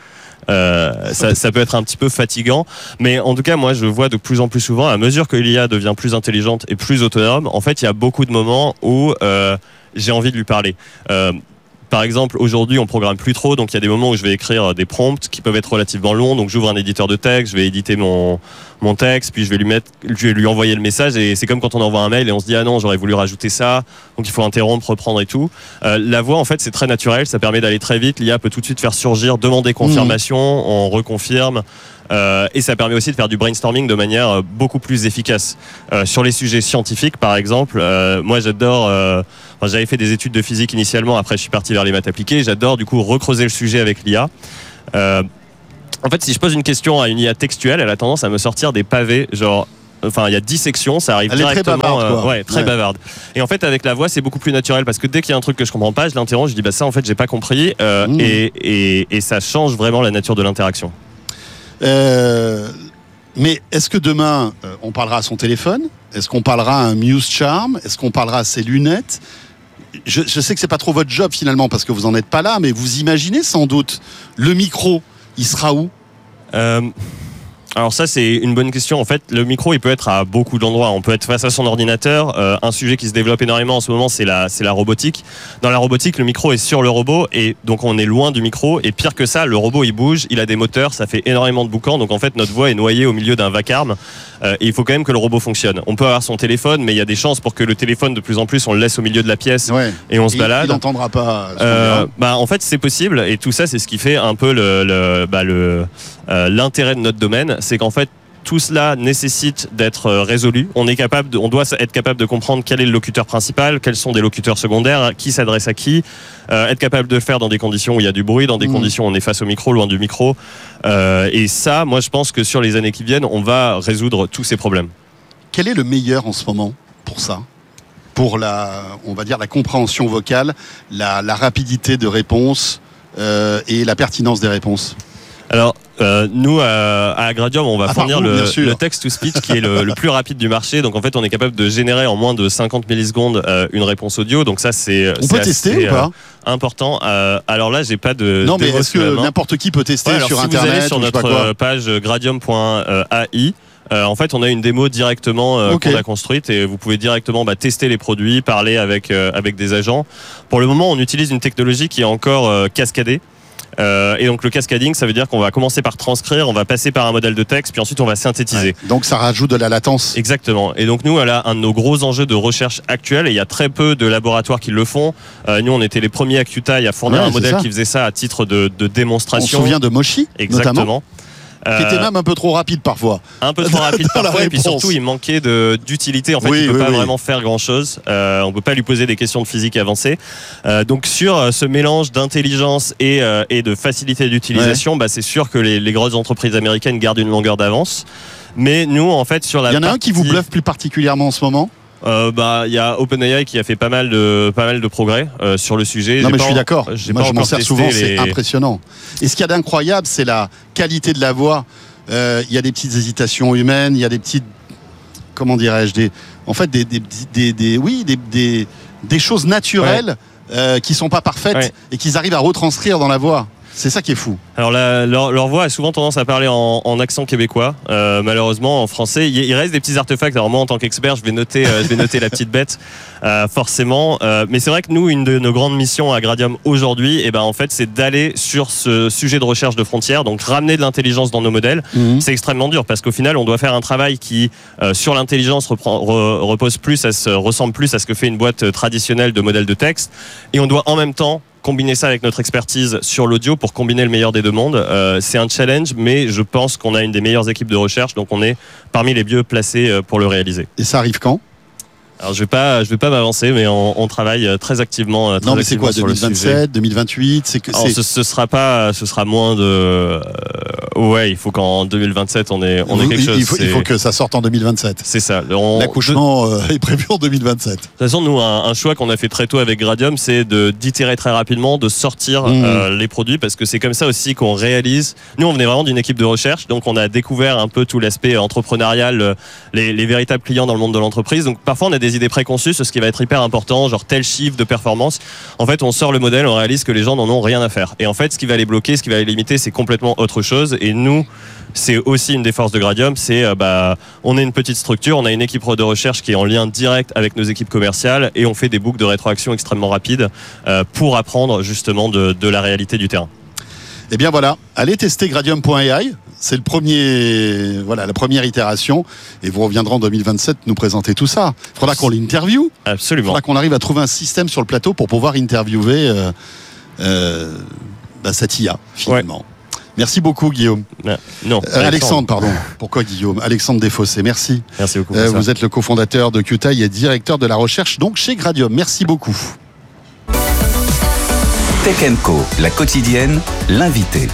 Euh, ça, ça peut être un petit peu fatigant, mais en tout cas moi je vois de plus en plus souvent, à mesure que l'I A devient plus intelligente et plus autonome, en fait il y a beaucoup de moments où euh, j'ai envie de lui parler. Euh, par exemple, aujourd'hui, on programme plus trop, donc il y a des moments où je vais écrire des prompts qui peuvent être relativement longs. Donc j'ouvre un éditeur de texte, je vais éditer mon mon texte, puis je vais lui mettre, je vais lui envoyer le message. Et c'est comme quand on envoie un mail et on se dit ah non, j'aurais voulu rajouter ça. Donc il faut interrompre, reprendre et tout. Euh, la voix, en fait, c'est très naturel, ça permet d'aller très vite. L'I A peut tout de suite faire surgir, demander confirmation, mmh. on reconfirme. Euh, et ça permet aussi de faire du brainstorming de manière beaucoup plus efficace. Euh, sur les sujets scientifiques, par exemple, euh, moi j'adore. Euh, enfin, j'avais fait des études de physique initialement. Après, je suis parti vers les maths appliquées. J'adore du coup recreuser le sujet avec l'I A. Euh, en fait, si je pose une question à une I A textuelle, elle a tendance à me sortir des pavés, genre. Enfin, il y a dix sections, ça arrive
elle
directement.
Est très bavarde, quoi.
Euh, ouais, très ouais. bavarde. Et en fait, avec la voix, c'est beaucoup plus naturel parce que dès qu'il y a un truc que je comprends pas, je l'interromps, je dis bah ça, en fait, j'ai pas compris, euh, mmh. et, et, et ça change vraiment la nature de l'interaction.
Euh, mais est-ce que demain, euh, on parlera à son téléphone ? Est-ce qu'on parlera à un Muse Charm ? Est-ce qu'on parlera à ses lunettes ? je, je sais que c'est pas trop votre job finalement parce que vous en êtes pas là, mais vous imaginez sans doute le micro, il sera où ?
euh... Alors ça c'est une bonne question. En fait, le micro il peut être à beaucoup d'endroits. On peut être face à son ordinateur. Euh, un sujet qui se développe énormément en ce moment, c'est la c'est la robotique. Dans la robotique, le micro est sur le robot et donc on est loin du micro. Et pire que ça, le robot il bouge, il a des moteurs, ça fait énormément de boucans. Donc en fait, notre voix est noyée au milieu d'un vacarme. Euh, et il faut quand même que le robot fonctionne. On peut avoir son téléphone, mais il y a des chances pour que le téléphone de plus en plus on le laisse au milieu de la pièce ouais. et on se
et
balade.
Il n'entendra pas.
Euh, bah en fait c'est possible et tout ça c'est ce qui fait un peu le, le bah le euh, l'intérêt de notre domaine, c'est qu'en fait tout cela nécessite d'être résolu. On est capable, de, on doit être capable de comprendre quel est le locuteur principal, quels sont des locuteurs secondaires, qui s'adresse à qui, euh, être capable de le faire dans des conditions où il y a du bruit, dans des mmh. conditions où on est face au micro, loin du micro. Euh, et ça, moi, je pense que sur les années qui viennent, on va résoudre tous ces problèmes.
Quel est le meilleur en ce moment pour ça ? Pour la, on va dire, la compréhension vocale, la, la rapidité de réponse euh, et la pertinence des réponses ?
Alors, euh, nous, à, à Gradium, on va
ah,
fournir
vous,
le, le text-to-speech qui est le, le plus rapide du marché. Donc, en fait, on est capable de générer en moins de cinquante millisecondes euh, une réponse audio. Donc, ça, c'est
On peut tester
assez,
ou pas
euh, important. Euh, alors là, j'ai pas de.
Non, mais est-ce que n'importe qui peut tester
ouais, alors,
sur
si
Internet
vous allez sur notre page gradium point a i, Euh, en fait, on a une démo directement euh, okay. qu'on a construite et vous pouvez directement bah, tester les produits, parler avec euh, avec des agents. Pour le moment, on utilise une technologie qui est encore euh, cascadée. Euh, et donc le cascading, ça veut dire qu'on va commencer par transcrire, on va passer par un modèle de texte, puis ensuite on va synthétiser.
Ouais, donc ça rajoute de la latence.
Exactement. Et donc nous, là, un de nos gros enjeux de recherche actuels, et il y a très peu de laboratoires qui le font. Euh, nous, on était les premiers à Q T I à fournir ouais, un modèle ça. qui faisait ça à titre de, de démonstration.
On se souvient de Moshi,
Exactement.
Notamment. Qui était même un peu trop rapide parfois.
Un peu trop rapide parfois, et puis surtout il manquait de, d'utilité. En fait, oui, il ne peut oui, pas oui. vraiment faire grand chose. Euh, on ne peut pas lui poser des questions de physique avancées. Euh, donc sur ce mélange d'intelligence et, euh, et de facilité d'utilisation, ouais. bah, c'est sûr que les, les grosses entreprises américaines gardent une longueur d'avance. Mais nous, en fait, sur la
Il y en a
partie...
un qui vous bluffe plus particulièrement en ce moment ?
Euh, bah, il y a OpenAI qui a fait pas mal de pas mal de progrès euh, sur le sujet.
Non,
j'ai
mais
pas
je suis d'accord.
J'ai
Moi,
pas
je m'en sers souvent.
les...
C'est impressionnant. Et ce qu'il y a d'incroyable, c'est la qualité de la voix. Il euh, y a des petites hésitations humaines. Il y a des petites, comment dirais-je, des, en fait, des, des, des, des oui, des, des, des choses naturelles ouais. euh, qui sont pas parfaites ouais. et qu'ils arrivent à retranscrire dans la voix. C'est ça qui est fou.
Alors la, leur, leur voix a souvent tendance à parler en, en accent québécois. Euh, malheureusement, en français, il, il reste des petits artefacts. Alors moi, en tant qu'expert, je vais noter, euh, je vais noter la petite bête, euh, forcément. Euh, mais c'est vrai que nous, une de nos grandes missions à Gradium aujourd'hui, eh ben en fait, c'est d'aller sur ce sujet de recherche de frontières, donc ramener de l'intelligence dans nos modèles. Mmh. C'est extrêmement dur parce qu'au final, on doit faire un travail qui, euh, sur l'intelligence, reprend, re, repose plus, à ce, ressemble plus à ce que fait une boîte traditionnelle de modèles de texte, et on doit en même temps combiner ça avec notre expertise sur l'audio pour combiner le meilleur des deux mondes. Euh, c'est un challenge, mais je pense qu'on a une des meilleures équipes de recherche, donc on est parmi les mieux placés pour le réaliser.
Et ça arrive quand ?
Alors je vais pas, je vais pas m'avancer, mais on, on travaille très activement. Très
non, mais c'est quoi, deux mille vingt-sept, deux mille vingt-huit, c'est que
Alors,
c'est...
Ce, ce sera pas, ce sera moins de. Euh, ouais, il faut qu'en deux mille vingt-sept on ait, on ait quelque chose.
Il faut, il faut que ça sorte en deux mille vingt-sept.
C'est ça. On,
L'accouchement de... euh, est prévu en deux mille vingt-sept. De
toute façon, nous, un, un choix qu'on a fait très tôt avec Gradium, c'est de d'itérer très rapidement, de sortir mmh. euh, les produits, parce que c'est comme ça aussi qu'on réalise. Nous, on venait vraiment d'une équipe de recherche, donc on a découvert un peu tout l'aspect entrepreneurial, les, les véritables clients dans le monde de l'entreprise. Donc parfois, on a des des idées préconçues sur ce qui va être hyper important, genre tel chiffre de performance. En fait, on sort le modèle, on réalise que les gens n'en ont rien à faire. Et en fait, ce qui va les bloquer, ce qui va les limiter, c'est complètement autre chose. Et nous, c'est aussi une des forces de Gradium, c'est euh, bah, on est une petite structure, on a une équipe de recherche qui est en lien direct avec nos équipes commerciales et on fait des boucles de rétroaction extrêmement rapides euh, pour apprendre justement de, de la réalité du terrain.
Eh bien voilà, allez tester gradium point a i, c'est le premier, voilà, la première itération et vous reviendrez en deux mille vingt-sept nous présenter tout ça. Il faudra qu'on l'interviewe.
Absolument.
Il faudra qu'on arrive à trouver un système sur le plateau pour pouvoir interviewer euh, euh, bah, cette I A finalement. Ouais. Merci beaucoup Guillaume.
Non, non
euh, Alexandre. Alexandre, pardon. Pourquoi Guillaume? Alexandre Desfossés, merci.
Merci beaucoup.
Euh, vous êtes le cofondateur de Qtile et directeur de la recherche donc chez Gradium. Merci beaucoup.
Tech and Co, la quotidienne, l'invité.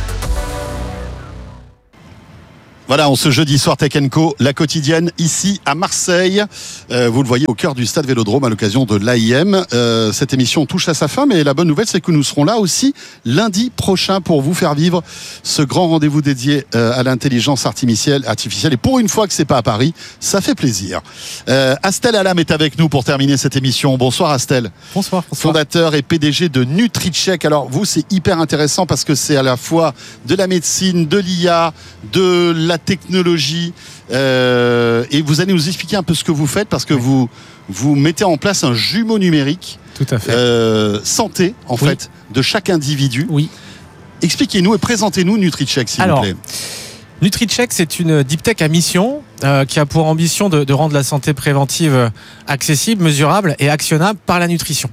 Voilà, on ce jeudi soir Tech and Co, la quotidienne ici à Marseille. Euh, vous le voyez au cœur du stade Vélodrome à l'occasion de l'A I M. Euh, cette émission touche à sa fin, mais la bonne nouvelle c'est que nous serons là aussi lundi prochain pour vous faire vivre ce grand rendez-vous dédié euh, à l'intelligence artificielle, artificielle. Et pour une fois que c'est pas à Paris, ça fait plaisir. Euh, Astel Alam est avec nous pour terminer cette émission. Bonsoir Astel.
Bonsoir, bonsoir.
Fondateur et P D G de NutriCheck. Alors vous, c'est hyper intéressant parce que c'est à la fois de la médecine, de l'I A, de la technologie euh, et vous allez nous expliquer un peu ce que vous faites parce que oui. vous vous mettez en place un jumeau numérique
tout à fait
euh, santé en oui. fait de chaque individu.
Oui.
Expliquez-nous et présentez-nous NutriCheck s'il
Alors,
vous plaît.
NutriCheck, c'est une deep tech à mission euh, qui a pour ambition de, de rendre la santé préventive accessible, mesurable et actionnable par la nutrition.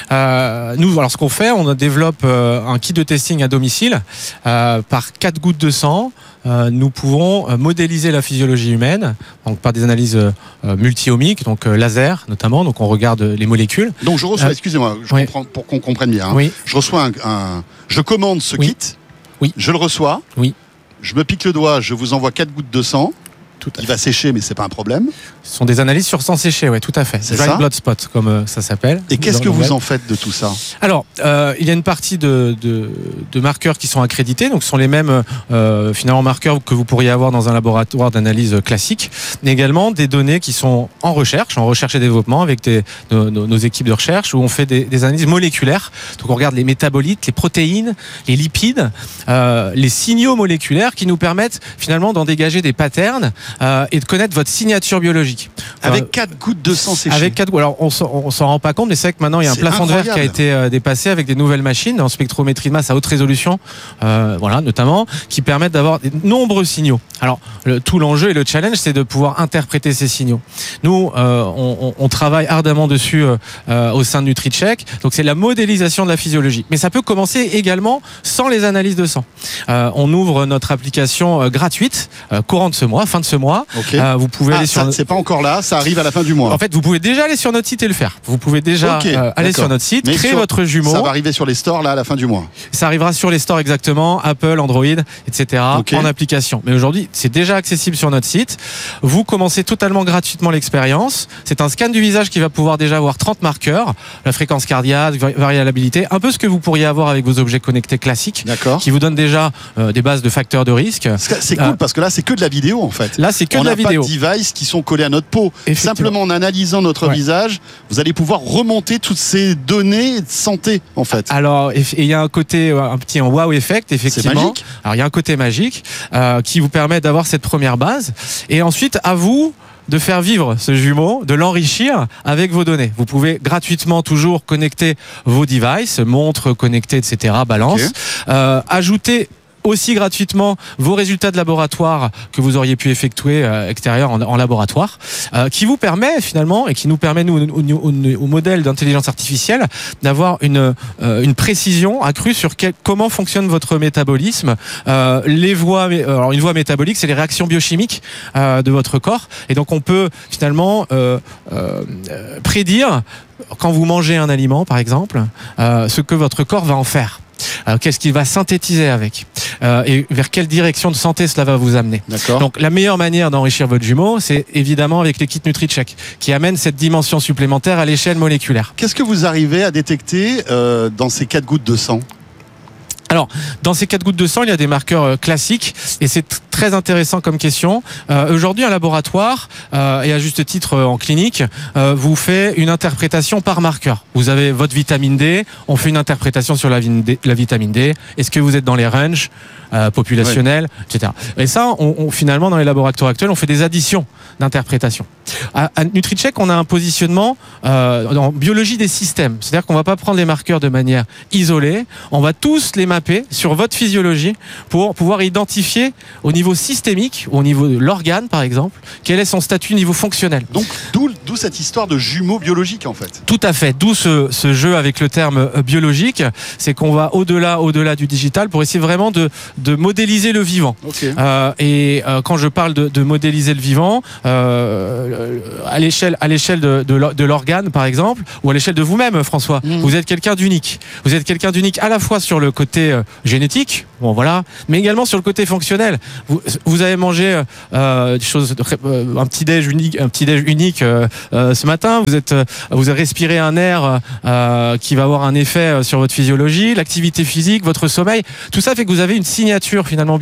Euh, nous, alors ce qu'on fait, on développe euh, un kit de testing à domicile euh, par quatre gouttes de sang. Euh, nous pouvons modéliser la physiologie humaine donc par des analyses euh, multi-omiques, donc euh, laser notamment. Donc on regarde les molécules.
Donc je reçois, euh, excusez-moi, je
oui.
comprends, pour qu'on comprenne bien. Hein,
oui.
Je reçois un, un, je commande ce
oui.
kit.
Oui.
Je le reçois.
Oui.
Je me pique le doigt, je vous envoie quatre gouttes de sang. Tout il va sécher, mais c'est pas un problème.
Ce sont des analyses sur sang séché, oui, tout à fait.
C'est
Dry
ça
blood spot, comme euh, ça s'appelle.
Et qu'est-ce que vous en faites de tout ça?
Alors, euh, il y a une partie de, de, de marqueurs qui sont accrédités, donc ce sont les mêmes euh, finalement marqueurs que vous pourriez avoir dans un laboratoire d'analyse classique, mais également des données qui sont en recherche, en recherche et développement avec des, nos, nos, nos équipes de recherche où on fait des, des analyses moléculaires. Donc on regarde les métabolites, les protéines, les lipides, euh, les signaux moléculaires qui nous permettent finalement d'en dégager des patterns euh, et de connaître votre signature biologique.
Avec euh, quatre gouttes de sang séché.
Avec quatre gouttes. Alors on s'en, s'en rend pas compte, mais c'est vrai que maintenant il y a un plafond de verre qui a été euh, dépassé avec des nouvelles machines en spectrométrie de masse à haute résolution, euh, voilà notamment, qui permettent d'avoir de nombreux signaux. Alors le, tout l'enjeu et le challenge, c'est de pouvoir interpréter ces signaux. Nous, euh, on, on travaille ardemment dessus euh, au sein de NutriCheck. Donc c'est la modélisation de la physiologie. Mais ça peut commencer également sans les analyses de sang. Euh, on ouvre notre application euh, gratuite euh, courant de ce mois, fin de ce mois.
Okay.
Euh, vous pouvez
ah,
aller
ça,
sur.
C'est pas encore là, ça arrive à la fin du mois.
En fait, vous pouvez déjà aller sur notre site et le faire. Vous pouvez déjà
okay,
euh, aller sur notre site,
mais
créer
sur,
votre jumeau.
Ça va arriver sur les stores là à la fin du mois.
Ça arrivera sur les stores exactement, Apple, Android, et cetera.
Okay.
En application. Mais aujourd'hui, c'est déjà accessible sur notre site. Vous commencez totalement gratuitement l'expérience. C'est un scan du visage qui va pouvoir déjà avoir trente marqueurs, la fréquence cardiaque, variabilité, un peu ce que vous pourriez avoir avec vos objets connectés classiques, qui vous donne déjà euh, des bases de facteurs de risque.
C'est cool euh, parce que là, c'est que de la vidéo en fait.
Là, c'est que
on
de la vidéo.
On n'a pas de device qui sont collés à notre peau. Simplement en analysant notre
ouais.
visage, vous allez pouvoir remonter toutes ces données de santé en fait.
Alors, il y a un côté, un petit wow effect effectivement.
C'est magique.
Alors, il y a un côté magique euh, qui vous permet d'avoir cette première base. Et ensuite, à vous de faire vivre ce jumeau, de l'enrichir avec vos données. Vous pouvez gratuitement toujours connecter vos devices, montres connectées, et cetera, balance, okay. euh, ajouter aussi gratuitement vos résultats de laboratoire que vous auriez pu effectuer euh, extérieur en, en laboratoire, euh, qui vous permet finalement et qui nous permet nous au, au, au modèle d'intelligence artificielle d'avoir une euh, une précision accrue sur quel, comment fonctionne votre métabolisme. Euh, les voies, alors une voie métabolique, c'est les réactions biochimiques euh, de votre corps, et donc on peut finalement euh, euh, prédire quand vous mangez un aliment, par exemple, euh, ce que votre corps va en faire. Alors, qu'est-ce qu'il va synthétiser avec euh, et vers quelle direction de santé cela va vous amener. Donc la meilleure manière d'enrichir votre jumeau, c'est évidemment avec les kits NutriCheck qui amènent cette dimension supplémentaire à l'échelle moléculaire.
Qu'est-ce que vous arrivez à détecter euh, dans ces quatre gouttes de sang ?
Alors, dans ces quatre gouttes de sang, il y a des marqueurs euh, classiques et c'est t- très intéressant comme question. Euh, aujourd'hui, un laboratoire, euh, et à juste titre euh, en clinique, euh, vous fait une interprétation par marqueur. Vous avez votre vitamine D, on fait une interprétation sur la, vin- D, la vitamine D. Est-ce que vous êtes dans les ranges euh, populationnels, ouais. et cetera. Et ça, on, on, finalement, dans les laboratoires actuels, on fait des additions d'interprétation. À, à NutriCheck, on a un positionnement euh, en biologie des systèmes. C'est-à-dire qu'on va pas prendre les marqueurs de manière isolée, on va tous les mapper sur votre physiologie pour pouvoir identifier au niveau systémique, ou au niveau de l'organe par exemple, quel est son statut au niveau fonctionnel.
Donc d'où, d'où cette histoire de jumeaux biologiques en fait.
Tout à fait, d'où ce, ce jeu avec le terme biologique, c'est qu'on va au-delà, au-delà du digital pour essayer vraiment de, de modéliser le vivant.
Okay.
Euh, et euh, quand je parle de, de modéliser le vivant, euh, à l'échelle, à l'échelle de, de, de l'organe par exemple, ou à l'échelle de vous-même François, mmh. vous êtes quelqu'un d'unique. Vous êtes quelqu'un d'unique à la fois sur le côté euh, génétique, bon voilà, mais également sur le côté fonctionnel. Vous, vous avez mangé euh, des choses, euh, un petit déj unique, un petit déj unique euh, euh, ce matin. Vous êtes, euh, vous avez respiré un air euh, qui va avoir un effet sur votre physiologie, l'activité physique, votre sommeil. Tout ça fait que vous avez une signature finalement